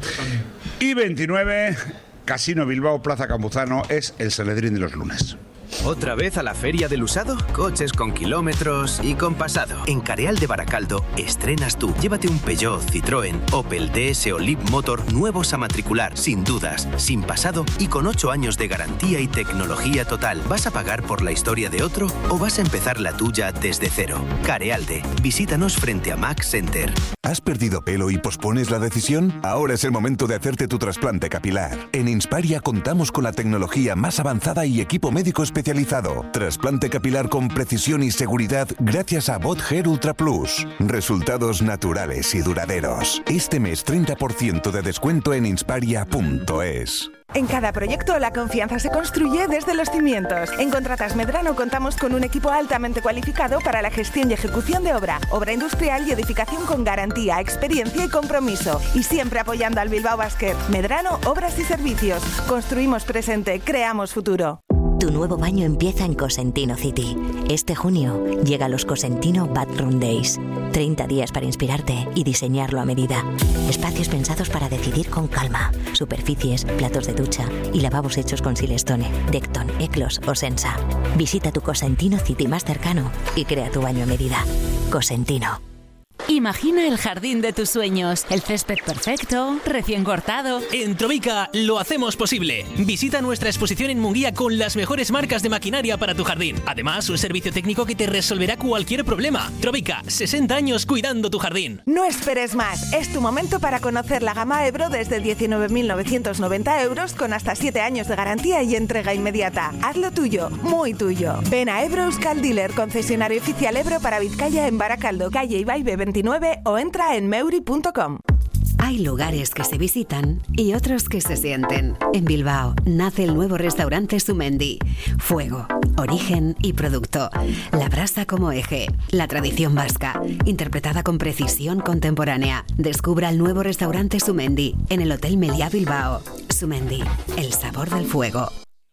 Y veintinueve, Casino Bilbao, Plaza Campuzano, es el Sanedrín de los lunes. ¿Otra vez a la feria del usado? Coches con kilómetros y con pasado. En Careal de Baracaldo estrenas tú. Llévate un Peugeot, Citroën, Opel, D S o Leapmotor nuevos a matricular, sin dudas, sin pasado y con ocho años de garantía y tecnología total. ¿Vas a pagar por la historia de otro o vas a empezar la tuya desde cero? Carealde. Visítanos frente a Max Center. ¿Has perdido pelo y pospones la decisión? Ahora es el momento de hacerte tu trasplante capilar. En Insparia contamos con la tecnología más avanzada y equipo médico especializado. Trasplante capilar con precisión y seguridad gracias a BotHair Ultra Plus. Resultados naturales y duraderos. Este mes treinta por ciento de descuento en insparia punto es. En cada proyecto la confianza se construye desde los cimientos. En Contratas Medrano contamos con un equipo altamente cualificado para la gestión y ejecución de obra, obra industrial y edificación con garantía, experiencia y compromiso. Y siempre apoyando al Bilbao Basket. Medrano, Obras y Servicios. Construimos presente, creamos futuro. Tu nuevo baño empieza en Cosentino City. Este junio llega los Cosentino Bathroom Days. treinta días para inspirarte y diseñarlo a medida. Espacios pensados para decidir con calma. Superficies, platos de ducha y lavabos hechos con Silestone, Decton, Eclos o Sensa. Visita tu Cosentino City más cercano y crea tu baño a medida. Cosentino. Imagina el jardín de tus sueños, el césped perfecto, recién cortado. En Trovica lo hacemos posible. Visita nuestra exposición en Munguía con las mejores marcas de maquinaria para tu jardín. Además, un servicio técnico que te resolverá cualquier problema. Trovica, sesenta años cuidando tu jardín. No esperes más, es tu momento para conocer la gama Ebro desde diecinueve mil novecientos noventa euros con hasta siete años de garantía y entrega inmediata. Hazlo tuyo, muy tuyo. Ven a Ebro Euskal Dealer, concesionario oficial Ebro para Vizcaya en Baracaldo, calle Ibaibe veintinueve o entra en meuri punto com. Hay lugares que se visitan y otros que se sienten. En Bilbao nace el nuevo restaurante Sumendi. Fuego, origen y producto. La brasa como eje. La tradición vasca, interpretada con precisión contemporánea. Descubra el nuevo restaurante Sumendi en el Hotel Meliá Bilbao. Sumendi, el sabor del fuego.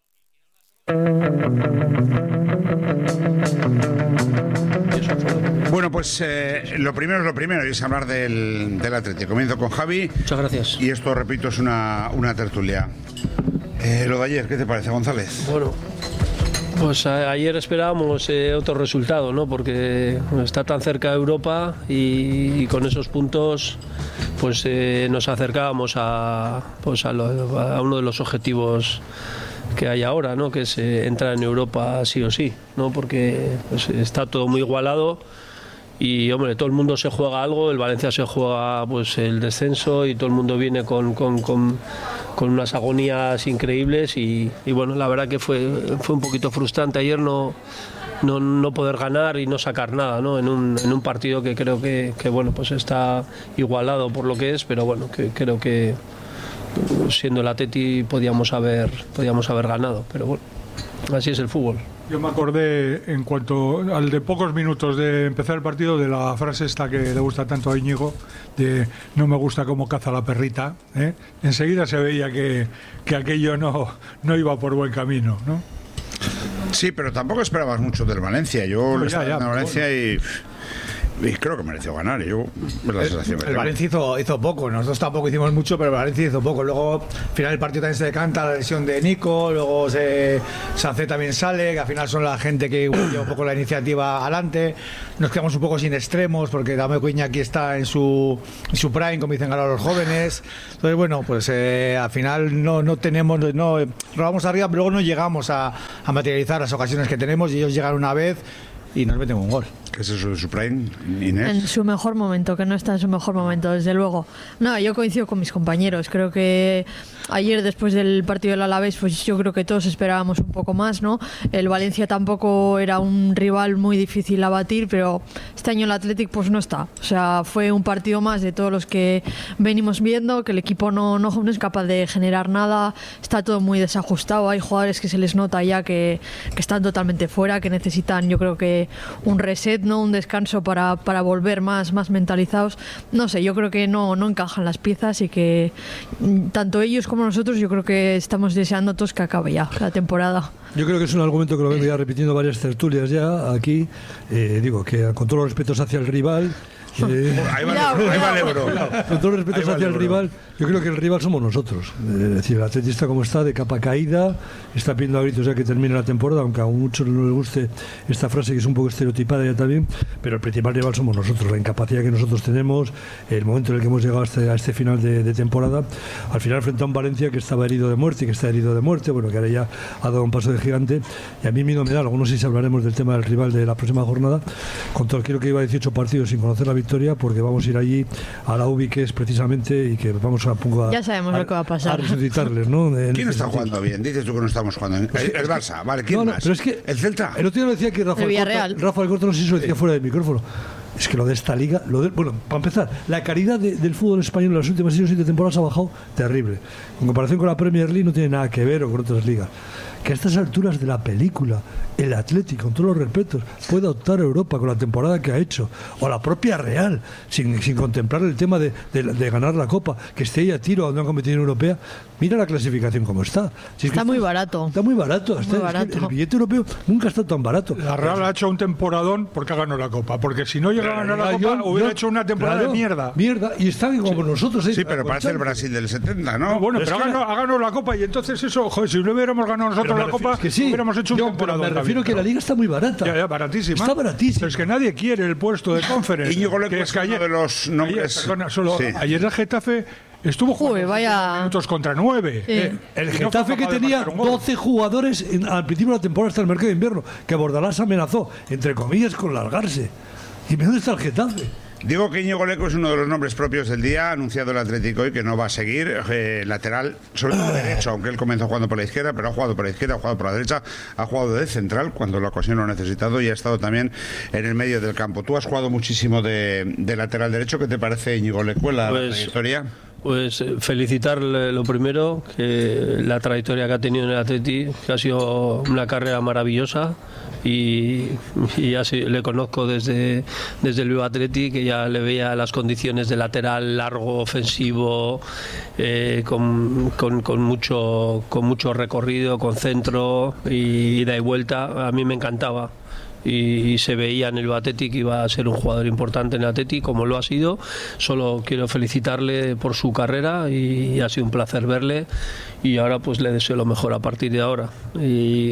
Bueno, pues eh, lo primero es lo primero, y es hablar del, del Atlético. Comienzo con Javi. Muchas gracias. Y esto, repito, es una, una tertulia. Eh, lo de ayer, ¿qué te parece, González? Bueno, pues a, ayer esperábamos eh, otro resultado, ¿no? Porque está tan cerca de Europa y, y con esos puntos pues eh, nos acercábamos a, pues a, lo, a uno de los objetivos que hay ahora, ¿no? Que es eh, entrar en Europa sí o sí, ¿no? Porque pues, está todo muy igualado y, hombre, todo el mundo se juega algo. El Valencia se juega pues el descenso y todo el mundo viene con, con, con, con unas agonías increíbles y, y bueno, la verdad que fue, fue un poquito frustrante. Ayer no, no, no poder ganar y no sacar nada, ¿no? En un, en un partido que creo que, que bueno, pues está igualado por lo que es, pero bueno, que creo que siendo el Atleti podíamos haber, podíamos haber ganado, pero bueno, así es el fútbol. Yo me acordé, en cuanto al de pocos minutos de empezar el partido, de la frase esta que le gusta tanto a Íñigo, de no me gusta cómo caza la perrita, ¿eh? Enseguida se veía que, que aquello no, no iba por buen camino, ¿no? Sí, pero tampoco esperabas mucho del Valencia. Yo No, lo ya, estaba ya, en Valencia bueno. y, y creo que mereció ganar. Yo, es la sensación que El tengo. Valencia hizo, hizo poco, nosotros tampoco hicimos mucho, pero el Valencia hizo poco. Luego, al final del partido también se decanta la lesión de Nico, luego se, Sancé también sale, que al final son la gente que lleva un poco la iniciativa adelante. Nos quedamos un poco sin extremos, porque Dame Iñaki está en su, en su prime, como dicen ahora los jóvenes. Entonces, bueno, pues eh, al final no, no tenemos, no robamos arriba, pero luego no llegamos a, a materializar las ocasiones que tenemos, y ellos llegan una vez y nos meten un gol. ¿Qué es eso de su prime, Inés? En su mejor momento, que no está en su mejor momento, desde luego. No, yo coincido con mis compañeros. Creo que ayer, después del partido del Alavés, pues yo creo que todos esperábamos un poco más, ¿no? El Valencia tampoco era un rival muy difícil a batir, pero este año el Athletic pues no está. O sea, fue un partido más de todos los que venimos viendo, que el equipo no, no, no es capaz de generar nada, está todo muy desajustado. Hay jugadores que se les nota ya que, que están totalmente fuera, que necesitan, yo creo que un reset, no un descanso para, para volver más, más mentalizados. No sé, yo creo que no, no encajan las piezas, y que tanto ellos como nosotros, yo creo que estamos deseando todos que acabe ya la temporada. Yo creo que es un argumento que lo vengo ya repitiendo varias tertulias ya aquí. Eh, digo que con todos los respetos hacia el rival, Eh, ahí va, ahí va el euro. Con todos los respetos hacia el rival, yo creo que el rival somos nosotros. Es decir, el Atleti está como está, de capa caída, está pidiendo a gritos ya que termine la temporada, aunque a muchos no les guste esta frase, que es un poco estereotipada ya también, pero el principal rival somos nosotros, la incapacidad que nosotros tenemos, el momento en el que hemos llegado a este, a este final de, de temporada, al final frente a un Valencia que estaba herido de muerte, que está herido de muerte, bueno, que ahora ya ha dado un paso de gigante, y a mí me da algo, no sé si hablaremos del tema del rival de la próxima jornada, con todo, quiero que iba a dieciocho partidos sin conocer la victoria, porque vamos a ir allí a la U B I, que es precisamente, y que vamos a, a ya sabemos a, lo que va a pasar, a resucitarles, ¿no? En ¿Quién está jugando bien? Dices tú que no estamos jugando bien. El, el Barça, vale, ¿quién no, no, más? Pero es que el Celta. El otro día lo decía que Rafael Corto, Rafael Corto, no sé si lo decía fuera del micrófono. Es que lo de esta liga, lo de, bueno, para empezar, la calidad de, del fútbol español en las últimas seis o siete temporadas ha bajado terrible. En comparación con la Premier League no tiene nada que ver, o con otras ligas. Que a estas alturas de la película el Atlético, con todos los respetos, pueda optar a Europa con la temporada que ha hecho, o la propia Real, sin, sin contemplar el tema de, de, de ganar la Copa, que esté ahí a tiro a una competición europea. Mira la clasificación como está. Si es está que muy está, barato. Está muy barato. Muy Está, barato. Es que el billete europeo nunca ha estado tan barato. La Real ha hecho un temporadón porque ha ganado la Copa. Porque si no llega a ganar la Copa, yo, hubiera yo, hecho una temporada claro, de mierda. Mierda. Y están como sí. nosotros. ¿eh? Sí, pero parece el Brasil del setenta, ¿no? no bueno, pero, pero ha ganado, ha ganado la Copa, y entonces eso, joder, si no hubiéramos ganado nosotros la Copa, que sí. hubiéramos hecho un yo, temporadón. Pero me refiero también, que la liga está muy barata. Ya, ya, baratísima. Está baratísima. Pero es que nadie quiere el puesto de conference. Íñigo Leco que es es que ayer, uno de los nombres. Ayer, perdona, solo, sí. ayer el Getafe estuvo jugando Uy, vaya... minutos contra nueve. Sí. Eh, el Getafe, no que tenía doce jugadores en, al principio de la temporada hasta el mercado de invierno, que Bordalás amenazó, entre comillas, con largarse. ¿Y dónde está el Getafe? Digo que Íñigo Leco es uno de los nombres propios del día, anunciado el Atlético hoy, que no va a seguir, eh, lateral, sobre todo derecho, aunque él comenzó jugando por la izquierda, pero ha jugado por la izquierda, ha jugado por la derecha, ha jugado de central cuando la ocasión lo ha necesitado, y ha estado también en el medio del campo. Tú has jugado muchísimo de, de lateral derecho. ¿Qué te parece Íñigo Leco, la pues, trayectoria? Pues felicitarle lo primero, que la trayectoria que ha tenido en el Atleti, que ha sido una carrera maravillosa, y, y así le conozco desde, desde el Viva Atleti, que ya le veía las condiciones de lateral largo, ofensivo, eh, con, con, con, mucho, con mucho recorrido, con centro y ida y vuelta. A mí me encantaba. Y, y se veía en el Atleti que iba a ser un jugador importante en el Atleti, como lo ha sido. Solo quiero felicitarle por su carrera, y, y ha sido un placer verle, y ahora pues le deseo lo mejor a partir de ahora. Y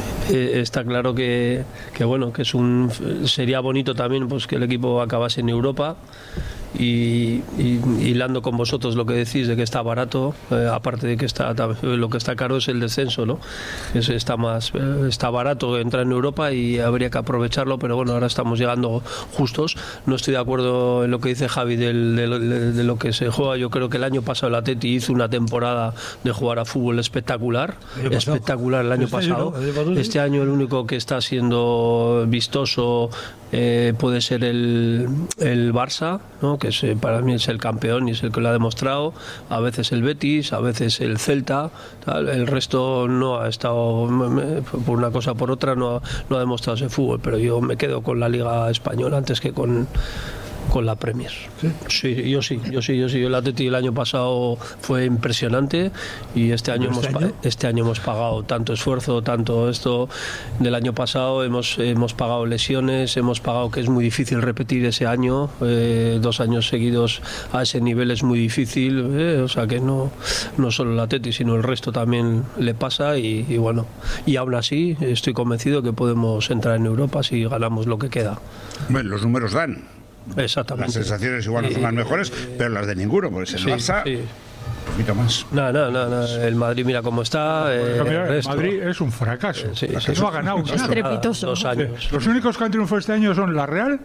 eh, está claro que, que bueno, que es un sería bonito también pues que el equipo acabase en Europa, y, y hilando con vosotros lo que decís de que está barato, eh, aparte de que está lo que está caro es el descenso, ¿no? Es, está más está barato entrar en Europa y habría que aprovecharlo, pero bueno, ahora estamos llegando justos. No estoy de acuerdo en lo que dice Javi del, de, de, de lo que se juega. Yo creo que el año pasado el Atleti hizo una temporada de jugar a fútbol espectacular, el espectacular el año este pasado. Año, ¿no? el Este año el único que está siendo vistoso eh, puede ser el, el Barça, ¿no? Que es, para mí es el campeón y es el que lo ha demostrado. A veces el Betis, a veces el Celta, tal. El resto no ha estado, por una cosa o por otra, no ha, no ha demostrado ese fútbol, pero yo me quedo con la Liga Española antes que con con la Premier. ¿Sí? Sí, yo sí, yo sí, yo sí. El Atleti el año pasado fue impresionante y este año, este, hemos, año? este año hemos pagado tanto esfuerzo, tanto esto del año pasado, hemos, hemos pagado lesiones, hemos pagado que es muy difícil repetir ese año, eh, dos años seguidos a ese nivel es muy difícil, eh, o sea que no, no solo el Atleti, sino el resto también le pasa y, y bueno, y aún así estoy convencido que podemos entrar en Europa si ganamos lo que queda. Bueno, los números dan. Exactamente. Las sensaciones igual no son las mejores, pero las de ninguno, pues el sí, Barça, sí. un poquito más. No, no, no, no, el Madrid mira cómo está. Eh, Pero mira, el el resto. Madrid es un fracaso. Sí, que sí, no ha ganado nada. Estrepitoso. Dos años. Los únicos que han triunfado este año son la Real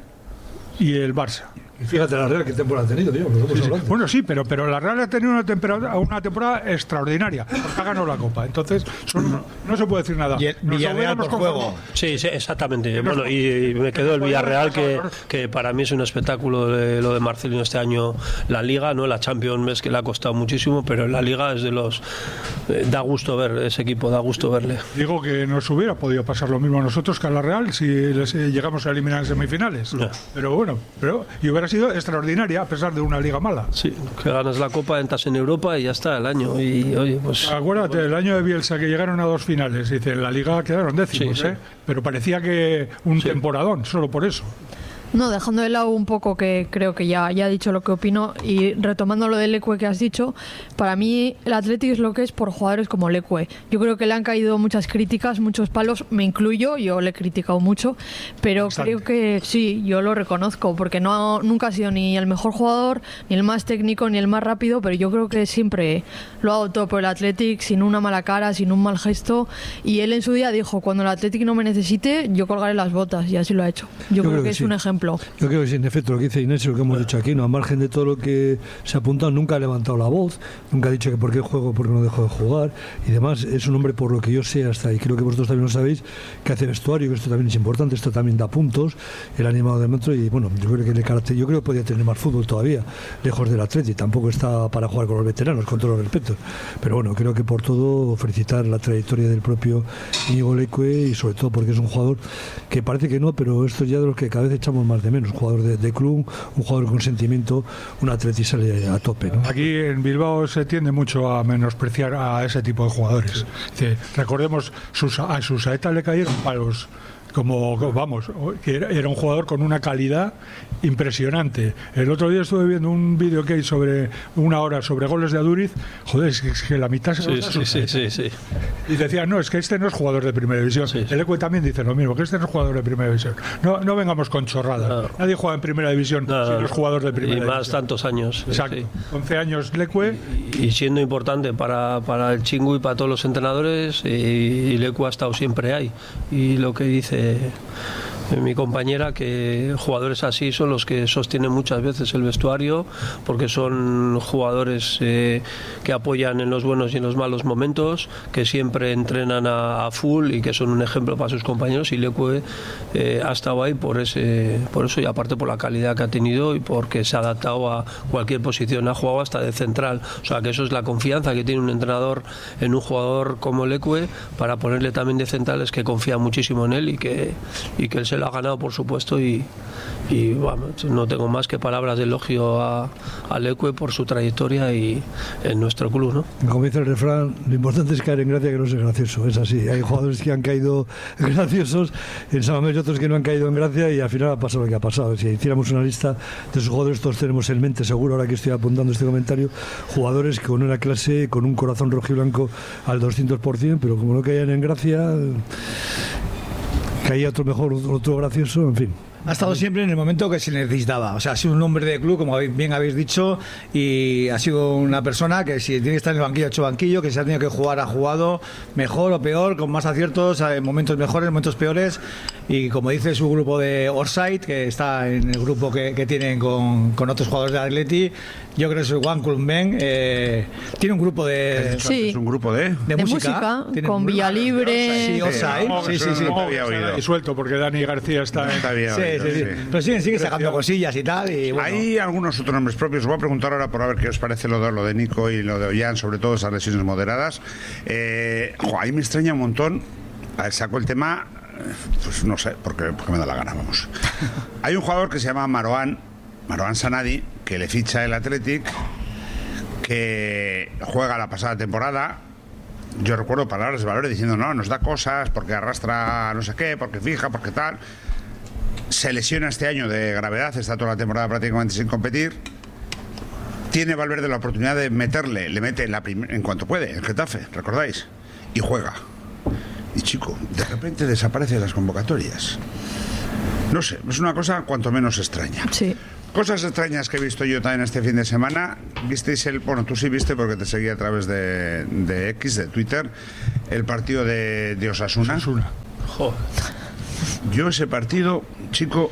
y el Barça. Y fíjate la Real qué temporada ha tenido, tío. Sí, sí. Bueno, sí, pero, pero la Real ha tenido una temporada, una temporada extraordinaria, porque ha ganado la Copa. Entonces, son, no se puede decir nada. Y el Villarreal por juego. Sí, sí, exactamente. Bueno, y, y me quedó el Villarreal, que, que para mí es un espectáculo de, lo de Marcelino este año. La Liga, no la Champions, ves que le ha costado muchísimo, pero en la Liga es de los... Eh, da gusto ver ese equipo, da gusto verle. Digo que nos hubiera podido pasar lo mismo a nosotros que a la Real si les, eh, llegamos a eliminar en semifinales. No. Pero bueno, pero y hubiera sido extraordinaria a pesar de una liga mala. Sí, que ganas la Copa, entras en Europa y ya está el año. Y oye, pues... Acuérdate, el año de Bielsa que llegaron a dos finales, dice, en la liga quedaron décimos, sí, sí. ¿eh? Pero parecía que un sí. temporadón, solo por eso. No, dejando de lado un poco, que creo que ya, ya he dicho lo que opino, y retomando lo del Leque que has dicho, para mí el Athletic es lo que es por jugadores como Leque. Yo creo que le han caído muchas críticas, muchos palos, me incluyo, yo le he criticado mucho, pero Exacto. creo que sí, yo lo reconozco, porque no nunca ha sido ni el mejor jugador, ni el más técnico, ni el más rápido, pero yo creo que siempre lo ha dado todo por el Athletic, sin una mala cara, sin un mal gesto, y él en su día dijo, cuando el Athletic no me necesite, yo colgaré las botas, y así lo ha hecho. Yo, yo creo, creo que, que es sí. un ejemplo. Yo creo que sí, en efecto, lo que dice Inés, lo que hemos dicho aquí, no, a margen de todo lo que se ha apuntado, nunca ha levantado la voz, nunca ha dicho que por qué juego, por qué no dejo de jugar y demás. Es un hombre, por lo que yo sé, hasta y creo que vosotros también lo sabéis, que hace vestuario, que esto también es importante, esto también da puntos, el animado de metro, y bueno, yo creo que le carácter, yo creo que podría tener más fútbol todavía, lejos del Atleti, tampoco está para jugar con los veteranos, con todos los respetos, pero bueno, creo que por todo felicitar la trayectoria del propio Íñigo Leque, y sobre todo porque es un jugador que parece que no, pero esto es ya de los que cada vez echamos más de menos, un jugador de, de club, un jugador con sentimiento, un Atleti sale a tope, ¿no? Aquí en Bilbao se tiende mucho a menospreciar a ese tipo de jugadores. Dice, recordemos, sus, a sus Saeta le cayeron palos, como, vamos, que era, era un jugador con una calidad impresionante. El otro día estuve viendo un vídeo que hay sobre una hora sobre goles de Aduriz. Joder, es que, es que la mitad se sí, sí, sí, sí, sí. Y decía, no, es que este no es jugador de primera división. Sí, sí. El Leque también dice lo mismo, que este no es jugador de primera división. No, no vengamos con chorradas. No. Nadie juega en primera división no, si no es jugador de primera división. Y más tantos años. Exacto. Sí. once años Leque. Y, y siendo importante para, para el Chingu y para todos los entrenadores, y, y Leque ha estado siempre ahí. Y lo que dice mi compañera, que jugadores así son los que sostienen muchas veces el vestuario, porque son jugadores eh, que apoyan en los buenos y en los malos momentos, que siempre entrenan a, a full y que son un ejemplo para sus compañeros, y Leque eh, ha estado ahí por ese por eso, y aparte por la calidad que ha tenido y porque se ha adaptado a cualquier posición, ha jugado hasta de central, o sea que eso es la confianza que tiene un entrenador en un jugador como Leque, para ponerle también de central, es que confía muchísimo en él y que, y que él se lo ha ganado, por supuesto, y, y bueno, no tengo más que palabras de elogio a, a Leque por su trayectoria y en nuestro club, ¿no? Como dice el refrán, lo importante es caer en gracia, que no sea gracioso, es así. Hay jugadores que han caído graciosos en San Mamés y otros que no han caído en gracia, y al final ha pasado lo que ha pasado. Si hiciéramos una lista de esos jugadores, todos tenemos en mente, seguro, ahora que estoy apuntando este comentario, jugadores con una clase, con un corazón rojiblanco al doscientos por ciento, pero como no caían en gracia, caía otro mejor, otro gracioso, en fin. Ha estado siempre en el momento que se necesitaba. O sea, ha sido un hombre de club, como bien habéis dicho, y ha sido una persona que si tiene que estar en el banquillo, ha hecho banquillo, que si ha tenido que jugar, ha jugado mejor o peor, con más aciertos, en momentos mejores, en momentos peores. Y como dice su grupo de Orside, que está en el grupo que, que tienen con, con otros jugadores de Atleti, yo creo que es el One Club Men. Eh, tiene un grupo de. Sí. Es un grupo de. De, de música, música con Villalibre. Sí, Orside. No, sí, sí, sí. No, había oído. Y suelto, porque Dani García está. Está bien. Sí, sí, sí, sí. Pero siguen, siguen sacando cosillas y tal. Y bueno. Hay algunos otros nombres propios. Os voy a preguntar ahora por a ver qué os parece lo de, lo de Nico y lo de Ollán, sobre todo esas lesiones moderadas. Eh, jo, ahí me extraña un montón. A ver, saco el tema. Pues no sé, porque, porque me da la gana, vamos. Hay un jugador que se llama Marouane, Marouane Sanadi, que le ficha el Athletic, que juega la pasada temporada. Yo recuerdo palabras de Valores diciendo, no, nos da cosas, porque arrastra no sé qué, porque fija, porque tal. Se lesiona este año de gravedad, está toda la temporada prácticamente sin competir. Tiene Valverde la oportunidad de meterle, le mete en, la prim- en cuanto puede, en Getafe, ¿recordáis? Y juega. Y chico, de repente desaparece de las convocatorias. No sé, es una cosa cuanto menos extraña. Sí. Cosas extrañas que he visto yo también este fin de semana. Visteis el... Bueno, tú sí viste porque te seguí a través de, de X, de Twitter, el partido de, de Osasuna. Osasuna. Joder. Yo ese partido, chico,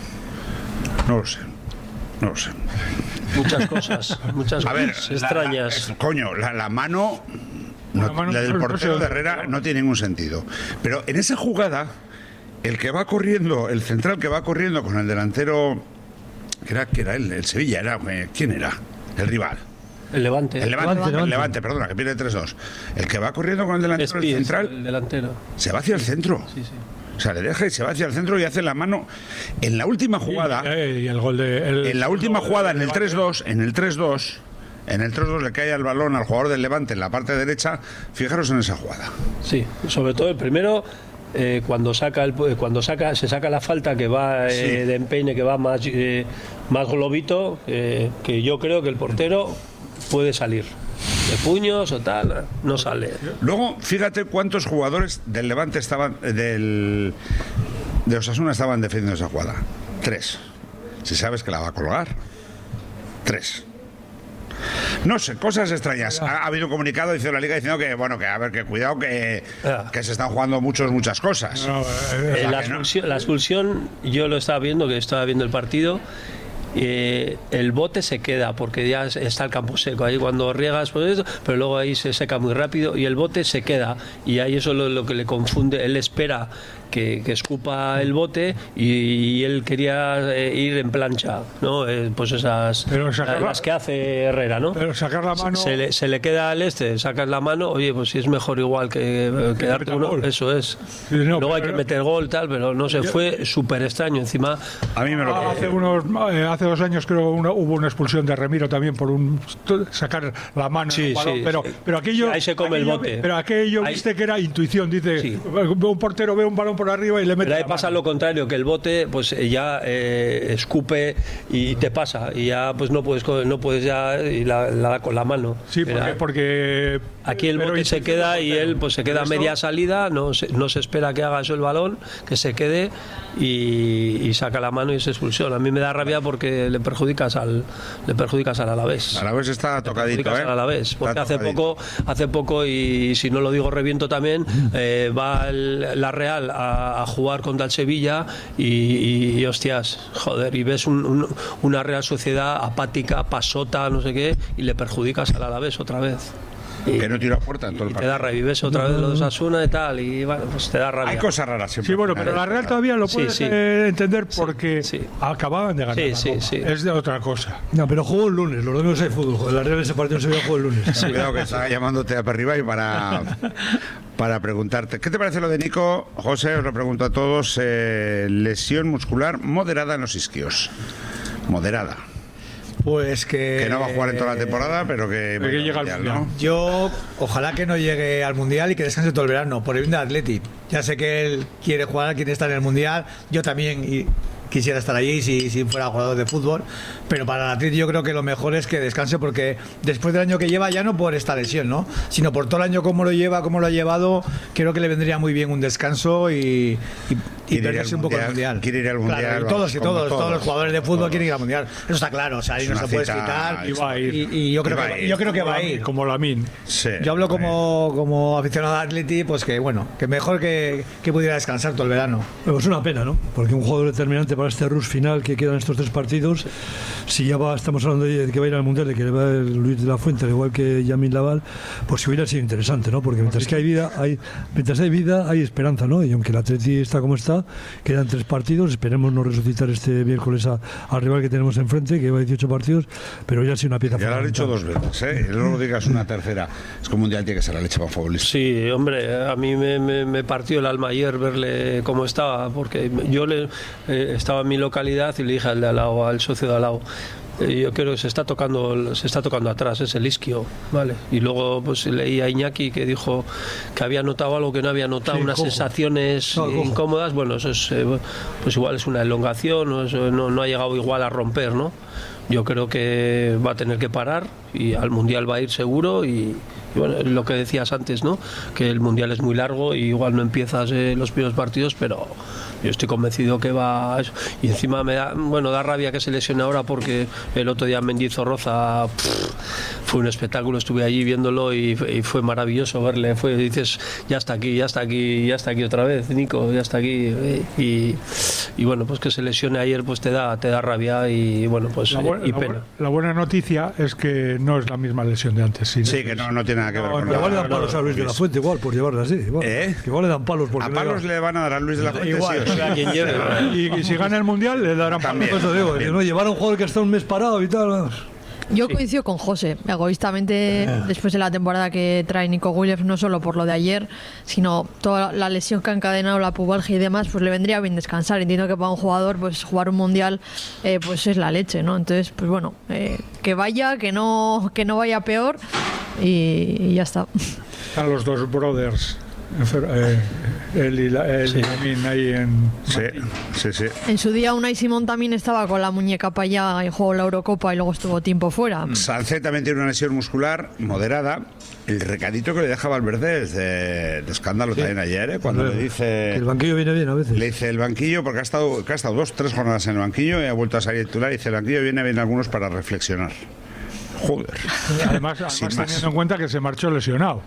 no lo sé. No lo sé. Muchas cosas, muchas a ver, cosas extrañas. La, la, coño, la, la mano... No, la, mano, la del portero de Herrera no tiene ningún sentido. Pero en esa jugada, el que va corriendo, el central que va corriendo con el delantero, que era, que era el, el Sevilla, era, ¿quién era? El rival. El Levante. El Levante, Levante, el Levante perdona, que pierde tres dos. El que va corriendo con el delantero, el central, el delantero. Se va hacia el centro. Sí, sí. O sea, le deja y se va hacia el centro y hace la mano. En la última jugada, y, y el gol de, el, en la última jugada, en el tres dos, en el tres dos, en el tres dos le cae el balón al jugador del Levante en la parte derecha. Fijaros en esa jugada. Sí, sobre todo el primero, eh, cuando saca el, cuando saca se saca la falta que va eh, sí. de empeine, que va más eh, más globito, eh, que yo creo que el portero puede salir de puños o tal, no sale. Luego, fíjate cuántos jugadores del Levante estaban del de Osasuna estaban defendiendo esa jugada. Tres. Si sabes que la va a colgar. Tres. No sé, cosas extrañas. Ha, ha habido un comunicado, dice la Liga, diciendo que, bueno, que a ver, que cuidado, que, que se están jugando muchos, muchas cosas. No, eh, la, expulsión, la expulsión, yo lo estaba viendo, que estaba viendo el partido. Eh, el bote se queda porque ya está el campo seco ahí cuando riegas, pues eso, pero luego ahí se seca muy rápido y el bote se queda y ahí eso es lo, lo que le confunde. Él espera que, que escupa el bote y, y él quería eh, ir en plancha, ¿no? Eh, pues esas sacar, las que hace Herrera, ¿no? Pero sacar la mano se le, se le queda al este, sacas la mano, oye, pues si es mejor igual que, que darte uno, eso es. Sí, no, luego pero, hay que meter gol tal, pero no sé, yo, fue súper extraño encima. A mí me lo hace unos eh, hace dos años creo una, hubo una expulsión de Remiro también por un sacar la mano, sí, balón, sí, pero sí. pero aquello ahí se come aquello, el bote. Pero aquello ahí, viste que era intuición, dice, sí. Un portero ve un balón por arriba y le mete. Pero ahí pasa mano. Lo contrario, que el bote pues ya eh, escupe y te pasa y ya pues no puedes no puedes ya y la, la da con la mano. Sí, porque, Era, porque aquí el bote se queda y él pues se queda a media salida, no se, no se espera que haga eso el balón, que se quede y, y saca la mano y es expulsión. A mí me da rabia porque le perjudicas al le perjudicas al Alavés. Alavés está tocadito, ¿eh? Al Alavés, porque hace poco hace poco y si no lo digo reviento también, eh, va el, la Real a, a jugar contra el Sevilla y, y, y hostias, joder, y ves un, un, una Real Sociedad apática, pasota, no sé qué, y le perjudicas al Alavés otra vez. Y, que no tira a puerta en todo el partido. Te da revives otra vez lo de Osasuna y tal, y bueno, pues te da rabia. Hay cosas raras siempre. Sí, bueno, pero la Real todavía lo puedes sí, sí. eh, entender porque sí, sí. acababan de ganar. Sí, sí, sí. Es de otra cosa. No, pero jugó el lunes, los domingos hay fútbol. La Real ese partido se vio jugó el lunes. Sí. Cuidado que está llamándote a arriba y para, para preguntarte. ¿Qué te parece lo de Nico? José, os lo pregunto a todos. Eh, lesión muscular moderada en los isquios. Moderada. Pues que... Que no va a jugar en toda la temporada, pero que... Pero que llega al Mundial, ¿no? Yo, ojalá que no llegue al Mundial y que descanse todo el verano, por el bien de Atleti. Ya sé que él quiere jugar, quiere estar en el Mundial, yo también, y quisiera estar allí si, si fuera jugador de fútbol, pero para el Atleti yo creo que lo mejor es que descanse, porque después del año que lleva, ya no por esta lesión, ¿no?, sino por todo el año cómo lo lleva, cómo lo ha llevado, creo que le vendría muy bien un descanso y, y, y perderse un poco el Mundial. Quiere ir al Mundial. Claro, y todos, y todos, todos, todos los jugadores de fútbol todos. quieren ir al Mundial. Eso está claro, o sea, ahí no se puede quitar. Y va a ir. Y, y yo creo Y va que, a ir. yo creo que va a ir. Como Lamine. Sí, yo hablo como, como aficionado a Atleti, pues que bueno, que mejor que, que pudiera descansar todo el verano. Pero es una pena, ¿no? Porque un jugador determinante para este rush final que quedan estos tres partidos, si ya va, estamos hablando de que va a ir al Mundial, de que va el Luis de la Fuente, al igual que Yamin Laval, pues si hubiera sido interesante, ¿no? Porque mientras que hay vida, hay, mientras hay vida, hay esperanza, ¿no? Y aunque el Atleti está como está, quedan tres partidos, esperemos no resucitar este miércoles a, al rival que tenemos enfrente, que lleva dieciocho partidos, pero ya ha sido una pieza ya lo has dicho dos veces, ¿eh? Y luego digas una tercera. Es que un Mundial tiene que ser la leche para futbolista. Sí, hombre, a mí me, me, me partió el alma ayer verle cómo estaba, porque yo le, eh, estaba en mi localidad y le dije al de al lado, al socio de al lado, eh, yo creo que se está tocando se está tocando atrás, es el isquio, ¿vale? Y luego pues leí a Iñaki que dijo que había notado algo que no había notado, sí, unas cojo. sensaciones no, incómodas. Bueno, eso es, eh, pues igual es una elongación, o eso no, no ha llegado igual a romper, ¿no? Yo creo que va a tener que parar y al Mundial va a ir seguro y, y bueno, lo que decías antes, ¿no? Que el Mundial es muy largo y igual no empiezas eh, los primeros partidos, pero yo estoy convencido que va a eso. Y encima me da, bueno, da rabia que se lesione ahora, porque el otro día Mendizorroza pff, fue un espectáculo, estuve allí viéndolo y, y fue maravilloso verle. Fue, dices, ya está aquí, ya está aquí, ya está aquí otra vez, Nico, ya está aquí. Y, y bueno, pues que se lesione ayer, pues te da, te da rabia y bueno, pues la, bu- y la, pena. Bu- la buena noticia es que no es la misma lesión de antes. Sí, sí que no, no tiene nada que ver no, con no, igual le dan no, palos no, a Luis de la Fuente, igual, por llevarla así. Igual, ¿Eh? que igual le dan palos. Porque a palos le van a dar a Luis de la Fuente, igual, sí, o sea, quien lleve. Y, y si gana el Mundial le darán también, palos. Eso digo, también. que no llevar a un jugador que está un mes parado y tal. Yo coincido con José, egoístamente, después de la temporada que trae Nico Williams, no solo por lo de ayer, sino toda la lesión que ha encadenado, la pubalgia y demás, pues le vendría bien descansar. Entiendo que para un jugador, pues jugar un Mundial, eh, pues es la leche, ¿no? Entonces, pues bueno, eh, que vaya, que no, que no vaya peor y, y ya está. Están los dos brothers. Eh, él y la, él sí. y Lamine ahí en... Sí, sí, sí. En su día Unai Simón también estaba con la muñeca para allá y jugó la Eurocopa y luego estuvo tiempo fuera. Sancet también tiene una lesión muscular moderada. El recadito que le deja Valverde es de, de escándalo sí. también ayer, ¿eh? Cuando Pero, le dice... Que el banquillo viene bien a veces. Le dice el banquillo, porque ha estado, que ha estado dos, tres jornadas en el banquillo y ha vuelto a salir titular, y dice el banquillo viene bien algunos para reflexionar. Joder. Además, además teniendo en cuenta que se marchó lesionado.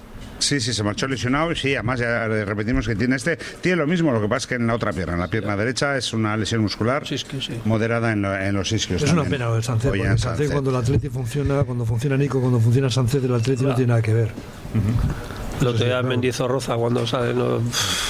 Sí, sí, se marchó lesionado. Sí, además ya repetimos que tiene este. Tiene lo mismo, lo que pasa es que en la otra pierna, en la pierna derecha, es una lesión muscular sí, sí. moderada en, lo, en los isquios. Es también. una pena el Sancet, Oye, porque el Sancet, cuando el Atleti funciona, cuando funciona Nico, cuando funciona Sancet, el Atleti claro. no tiene nada que ver. Uh-huh. Lo que da Mendizorroza cuando sale, no,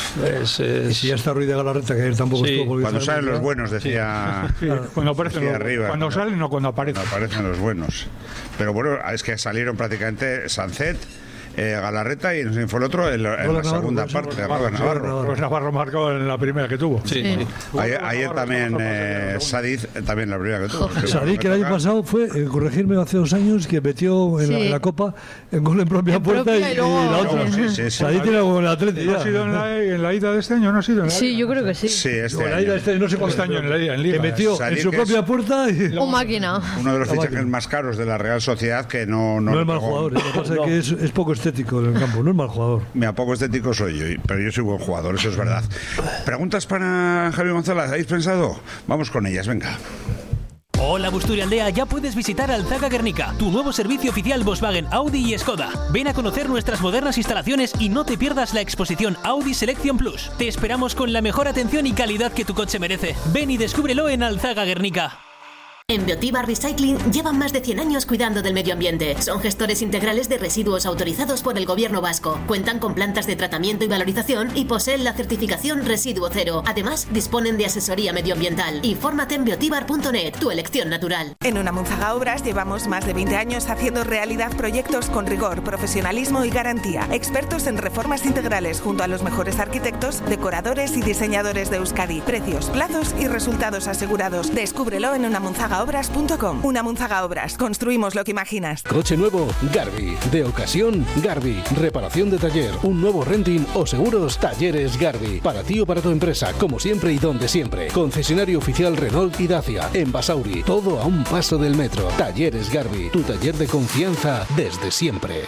es, es... Y si ya está Ruiz de Galarreta, que ayer tampoco sí. estuvo. Cuando salen los buenos, decía. Sí. Sí. Cuando aparecen decía los, arriba, cuando cuando, salen o cuando aparecen. Cuando aparecen los buenos. Pero bueno, es que salieron prácticamente Sancet, Eh, Galarreta y no sé, fue el otro en, en la segunda Navarro, parte de Robert Navarro. Robert Navarro marcó en la primera que tuvo. Sí. Sí. Ayer, ayer también eh, Sadiz también la primera que tuvo. Sadiz que el año pasado fue, eh, corregirme, hace dos años que metió en, sí. la, en la Copa en gol en propia en puerta propia y, y, luego, y la otra. Sí, sí, sí. Sadiz tiene algo en el Atlético. ¿No ha sido en la, en la ida de este año? ¿No ha sido en la Sí, yo creo que sí. Sí, este en la ida de este no sé cuánto este año en la ida en Liga. Que metió Sadiz en su propia puerta y... Un máquina. Uno de los fichajes más caros de la Real Sociedad que no no, no es mal jugador, lo que pasa es que es, es poco estético en el campo. No es mal jugador. Mira, poco estético soy yo, pero yo soy buen jugador, eso es verdad. ¿Preguntas para Javi González? ¿Habéis pensado? Vamos con ellas, venga. Hola Busturialdea, ya puedes visitar Alzaga Guernica, tu nuevo servicio oficial Volkswagen, Audi y Skoda. Ven a conocer nuestras modernas instalaciones y no te pierdas la exposición Audi Selection Plus. Te esperamos con la mejor atención y calidad que tu coche merece. Ven y descúbrelo en Alzaga Guernica. En Biotiba Recycling llevan más de cien años cuidando del medio ambiente. Son gestores integrales de residuos autorizados por el gobierno vasco. Cuentan con plantas de tratamiento y valorización y poseen la certificación Residuo Cero. Además, disponen de asesoría medioambiental. Infórmate en biotibar punto net, tu elección natural. En Unamunzaga Obras llevamos más de veinte años haciendo realidad proyectos con rigor, profesionalismo y garantía. Expertos en reformas integrales junto a los mejores arquitectos, decoradores y diseñadores de Euskadi. Precios, plazos y resultados asegurados. Descúbrelo en Unamunzaga munzaga obras punto com. Una Munzaga Obras. Construimos lo que imaginas. Coche nuevo, Garbi. De ocasión, Garbi. Reparación de taller, un nuevo renting o seguros, Talleres Garbi. Para ti o para tu empresa, como siempre y donde siempre. Concesionario oficial Renault y Dacia. En Basauri, todo a un paso del metro. Talleres Garbi. Tu taller de confianza desde siempre.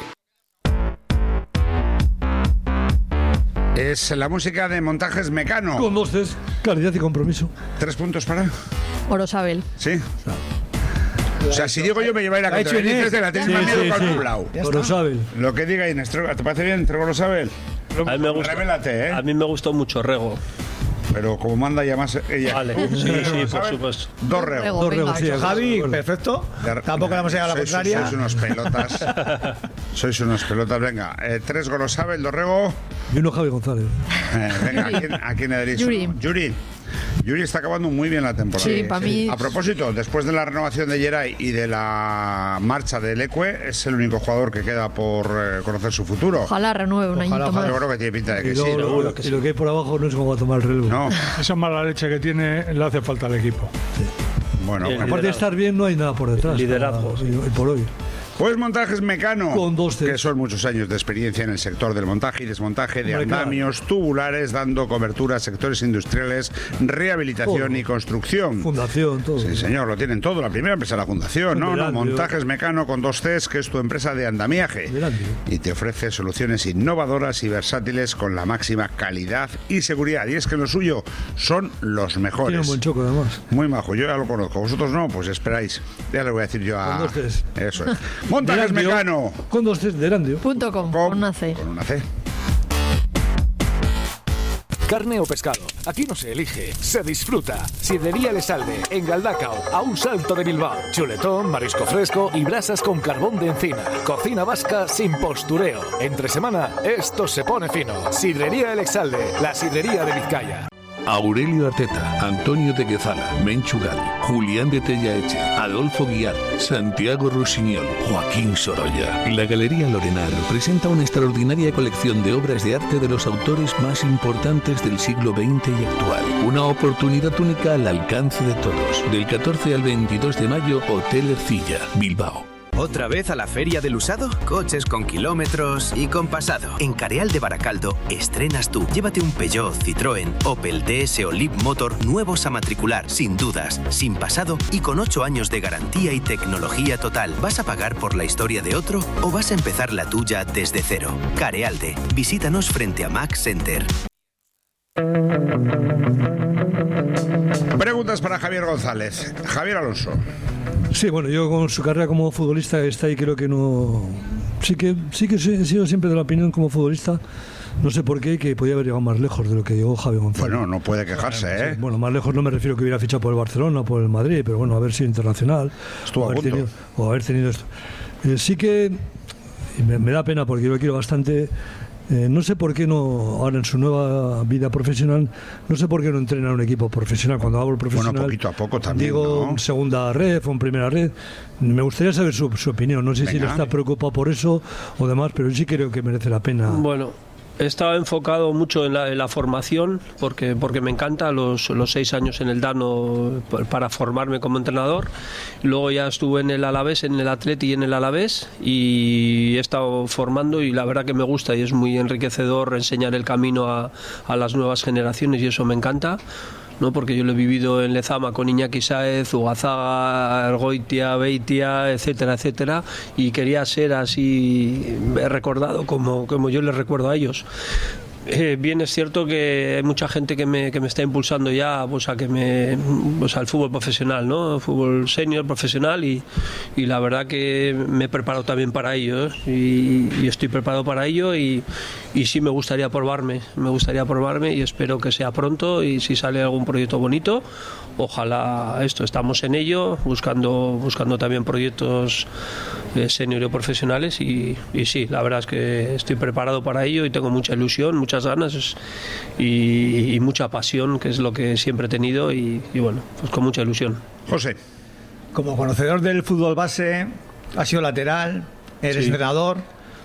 Es la música de Montajes Mecano. Con dos Cs, calidad y compromiso. ¿Tres puntos para? Orosabel. Sí. O sea, si digo yo me lleváis la categoría, dices de la tenéis más miedo que al Blau. Orosabel. Lo que diga Inés, ¿te parece bien? ¿Trego Orosabel? A mí me gusta. Revélate, ¿eh? A mí me gustó mucho Rego. Pero como manda ya más ella. Vale, sí, sí, por supuesto. Dos regos. Dos regos, sí. Javi, perfecto. Tampoco le hemos llegado a la contraria. Sois unos pelotas. Sois unos pelotas. Venga, eh, tres Gorosabel, dos Rego. Y uno Javi González. Eh, venga, ¿a quién, ¿a quién le daréis? Yuri. Yuri. Yuri está acabando muy bien la temporada. Sí, para mí. A propósito, después de la renovación de Geray y de la marcha del Ecue, es el único jugador que queda por eh, conocer su futuro. Ojalá renueve un Ojalá, añito más. Yo creo que tiene pinta de que Y, sí. lo, seguro lo- que y sí. lo que hay por abajo no es como va a tomar el relevo. No. Esa mala leche que tiene le hace falta al equipo. Bueno, Aparte de bueno. estar bien, no hay nada por detrás. Liderazgo, para- y- y por hoy. Pues Montajes Mecano, Con dos Cs. que son muchos años de experiencia en el sector del montaje y desmontaje de Hombre, claro. andamios tubulares, dando cobertura a sectores industriales, rehabilitación Todo. y construcción. Fundación, todo. Sí, señor, lo tienen todo. La primera empresa de la fundación, ¿no? Hombre, no Andio. Montajes Mecano con dos Cs, que es tu empresa de andamiaje. Delante. Y te ofrece soluciones innovadoras y versátiles con la máxima calidad y seguridad. Y es que lo suyo son los Tiene mejores. un buen choco, además. Muy majo, yo ya lo conozco. Vosotros no, pues esperáis. Ya le voy a decir yo a. Con dos Cs. Eso es. Montajes Derandio. Mecano. Con dos Cs de Erandio. Punto com, con una C. Con una C. Carne o pescado, aquí no se elige, se disfruta. Sidrería Lesalde, en Galdacao, a un salto de Bilbao. Chuletón, marisco fresco y brasas con carbón de encina. Cocina vasca sin postureo. Entre semana, esto se pone fino. Sidrería El Exalde, la sidrería de Vizcaya. Aurelio Arteta, Antonio de Guezala, Menchugal, Julián de Tellaeche, Adolfo Guiar, Santiago Rusiñol, Joaquín Sorolla. La Galería Lorenar presenta una extraordinaria colección de obras de arte de los autores más importantes del siglo veinte y actual. Una oportunidad única al alcance de todos. Del catorce al veintidós de mayo, Hotel Ercilla, Bilbao. ¿Otra vez a la Feria del Usado? Coches con kilómetros y con pasado. En Careal de Baracaldo estrenas tú. Llévate un Peugeot, Citroën, Opel, D S o Leap Motor nuevos a matricular, sin dudas, sin pasado y con ocho años de garantía y tecnología total. ¿Vas a pagar por la historia de otro o vas a empezar la tuya desde cero? Carealde. Visítanos frente a Max Center. Preguntas para Javier González. Javier Alonso. Sí, bueno, yo con su carrera como futbolista está ahí, creo que no... Sí que sí que he sido siempre de la opinión como futbolista, no sé por qué, que podía haber llegado más lejos de lo que llegó Javier González. Bueno, no puede quejarse, ¿eh? Sí, bueno, más lejos no me refiero que hubiera fichado por el Barcelona o por el Madrid, pero bueno, haber sido internacional. Estuvo o a haber punto. tenido, o haber tenido esto. Eh, sí que y me, me da pena porque yo lo quiero bastante. Eh, no sé por qué no, ahora en su nueva vida profesional, no sé por qué no entrena en un equipo profesional. Cuando hablo profesional, Bueno, poquito a poco también, digo ¿no? en segunda red o en primera red. Me gustaría saber su, su opinión. No sé si él Venga. está preocupado por eso o demás, pero sí creo que merece la pena. Bueno, he estado enfocado mucho en la, en la formación porque, porque me encanta los, los seis años en el Dano para formarme como entrenador. Luego ya estuve en el Alavés, en el Atleti y en el Alavés y he estado formando y la verdad que me gusta y es muy enriquecedor enseñar el camino a, a las nuevas generaciones y eso me encanta. ¿No? Porque yo lo he vivido en Lezama con Iñaki Sáez, Ugazaga, Argoitia, Beitia, etcétera, etcétera, y quería ser así recordado como, como yo les recuerdo a ellos. Eh, bien es cierto que hay mucha gente que me, que me está impulsando ya pues, a que me pues, al fútbol profesional, ¿no? Fútbol senior, profesional y, y la verdad que me he preparado también para ello ¿eh? y, y estoy preparado para ello y, y sí me gustaría probarme, me gustaría probarme y espero que sea pronto y si sale algún proyecto bonito, ojalá esto, estamos en ello, buscando, buscando también proyectos eh, senior y profesionales y, y sí, la verdad es que estoy preparado para ello y tengo mucha ilusión, muchas ganas y, y mucha pasión, que es lo que siempre he tenido y, y bueno, pues con mucha ilusión. José. Como conocedor del fútbol base, has sido lateral, eres Sí. entrenador.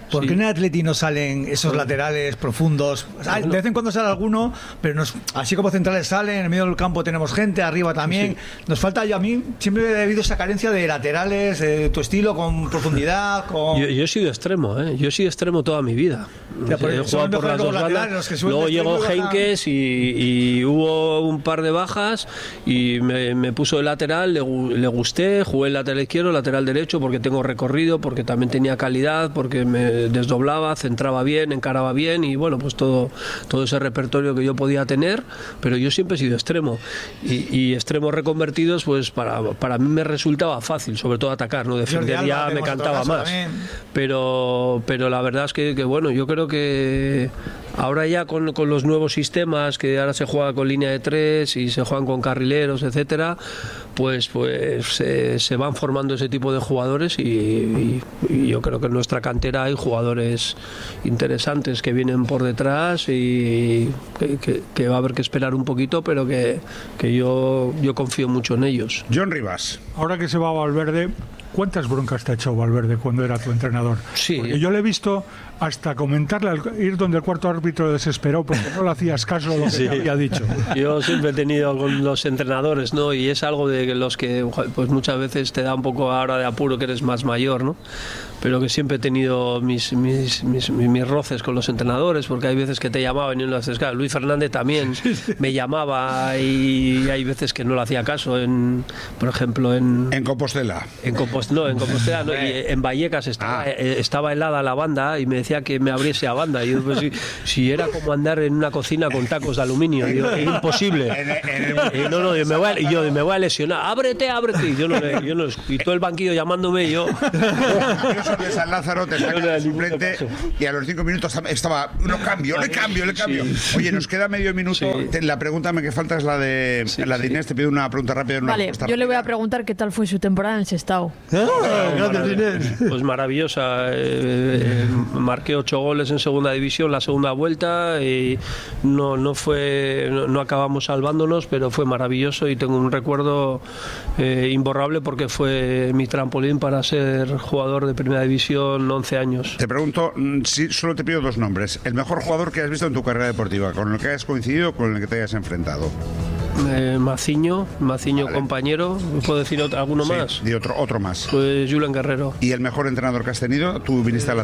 ¿Por Sí. qué en el Atleti no salen esos Bueno. laterales profundos? O sea, de vez en cuando sale alguno, pero nos, así como centrales salen, en el medio del campo tenemos gente, arriba también. Sí. Nos falta, yo a mí siempre he habido esa carencia de laterales, de tu estilo, con profundidad, con... Yo, yo he sido extremo, ¿eh? Yo he sido extremo toda mi vida. Ya, por he eso jugado son por las los dos laterales, bandas. los que suelen Luego extremo llegó y bajan. Heinkes y, y hubo un par de bajas y me, me puso de lateral, le, gu- le gusté, jugué el lateral izquierdo, lateral derecho porque tengo recorrido, porque también tenía calidad, porque me desdoblaba, centraba bien, encaraba bien y bueno, pues todo, todo ese repertorio que yo podía tener, pero yo siempre he sido extremo y, y extremos reconvertidos pues para, para mí me resultaba fácil, sobre todo atacar, no defender Jordi ya Alba, me tenemos otro cantaba caso más. también. Pero, pero la verdad es que, que, bueno, yo creo que ahora ya con, con los nuevos sistemas, que ahora se juega con línea de tres y se juegan con carrileros, etcétera, pues, pues se, se van formando ese tipo de jugadores y, y- y yo creo que en nuestra cantera hay jugadores interesantes que vienen por detrás y que, que- que va a haber que esperar un poquito, pero que, que yo, yo confío mucho en ellos. John Rivas. Ahora que se va Valverde, ¿cuántas broncas te ha echado Valverde cuando era tu entrenador? Sí. Porque yo le he visto hasta comentarle, al- ir donde el cuarto árbitro desesperó porque no le hacías caso a lo que Sí. te había dicho. Yo siempre he tenido con los entrenadores, ¿no? Y es algo de los que pues muchas veces te da un poco ahora de apuro que eres más mayor, ¿no? Pero que siempre he tenido mis, mis, mis, mis roces con los entrenadores, porque hay veces que te llamaban y no lo haces caso. Luis Fernández también me llamaba y hay veces que no le hacía caso. En, por ejemplo, en... En Compostela. En Compost- no, en Compostela, no, y en Vallecas estaba, eh, estaba helada la banda y me decía que me abriese a banda. Y yo, pues, si, si era como andar en una cocina con tacos de aluminio, digo, es imposible. Y, no, no, yo me voy a, y yo me voy a lesionar. Ábrete, ábrete. Y yo no, le- yo no, y todo el banquillo llamándome y yo. De San Lázaro te saca el suplente y a los cinco minutos estaba, no cambio, le cambio, le cambio. Oye, nos queda medio minuto. Te- La pregunta que falta es la de la de Inés. Te pido una pregunta rápida. Una Vale, respuesta yo le voy a preguntar qué tal fue su temporada en el Sestao. Pues maravillosa. eh, eh, marqué ocho goles en segunda división, la segunda vuelta y no, no fue, no, no acabamos salvándonos, pero fue maravilloso y tengo un recuerdo eh, imborrable porque fue mi trampolín para ser jugador de primera división once años. Te pregunto, mm, si solo te pido dos nombres. El mejor jugador que has visto en tu carrera deportiva, con el que hayas coincidido o con el que te hayas enfrentado. Eh, Maciño, Maciño compañero. ¿Puedo decir otro- alguno Sí, más? y otro, otro más. Pues Julen Guerrero. ¿Y el mejor entrenador que has tenido? Tú viniste a la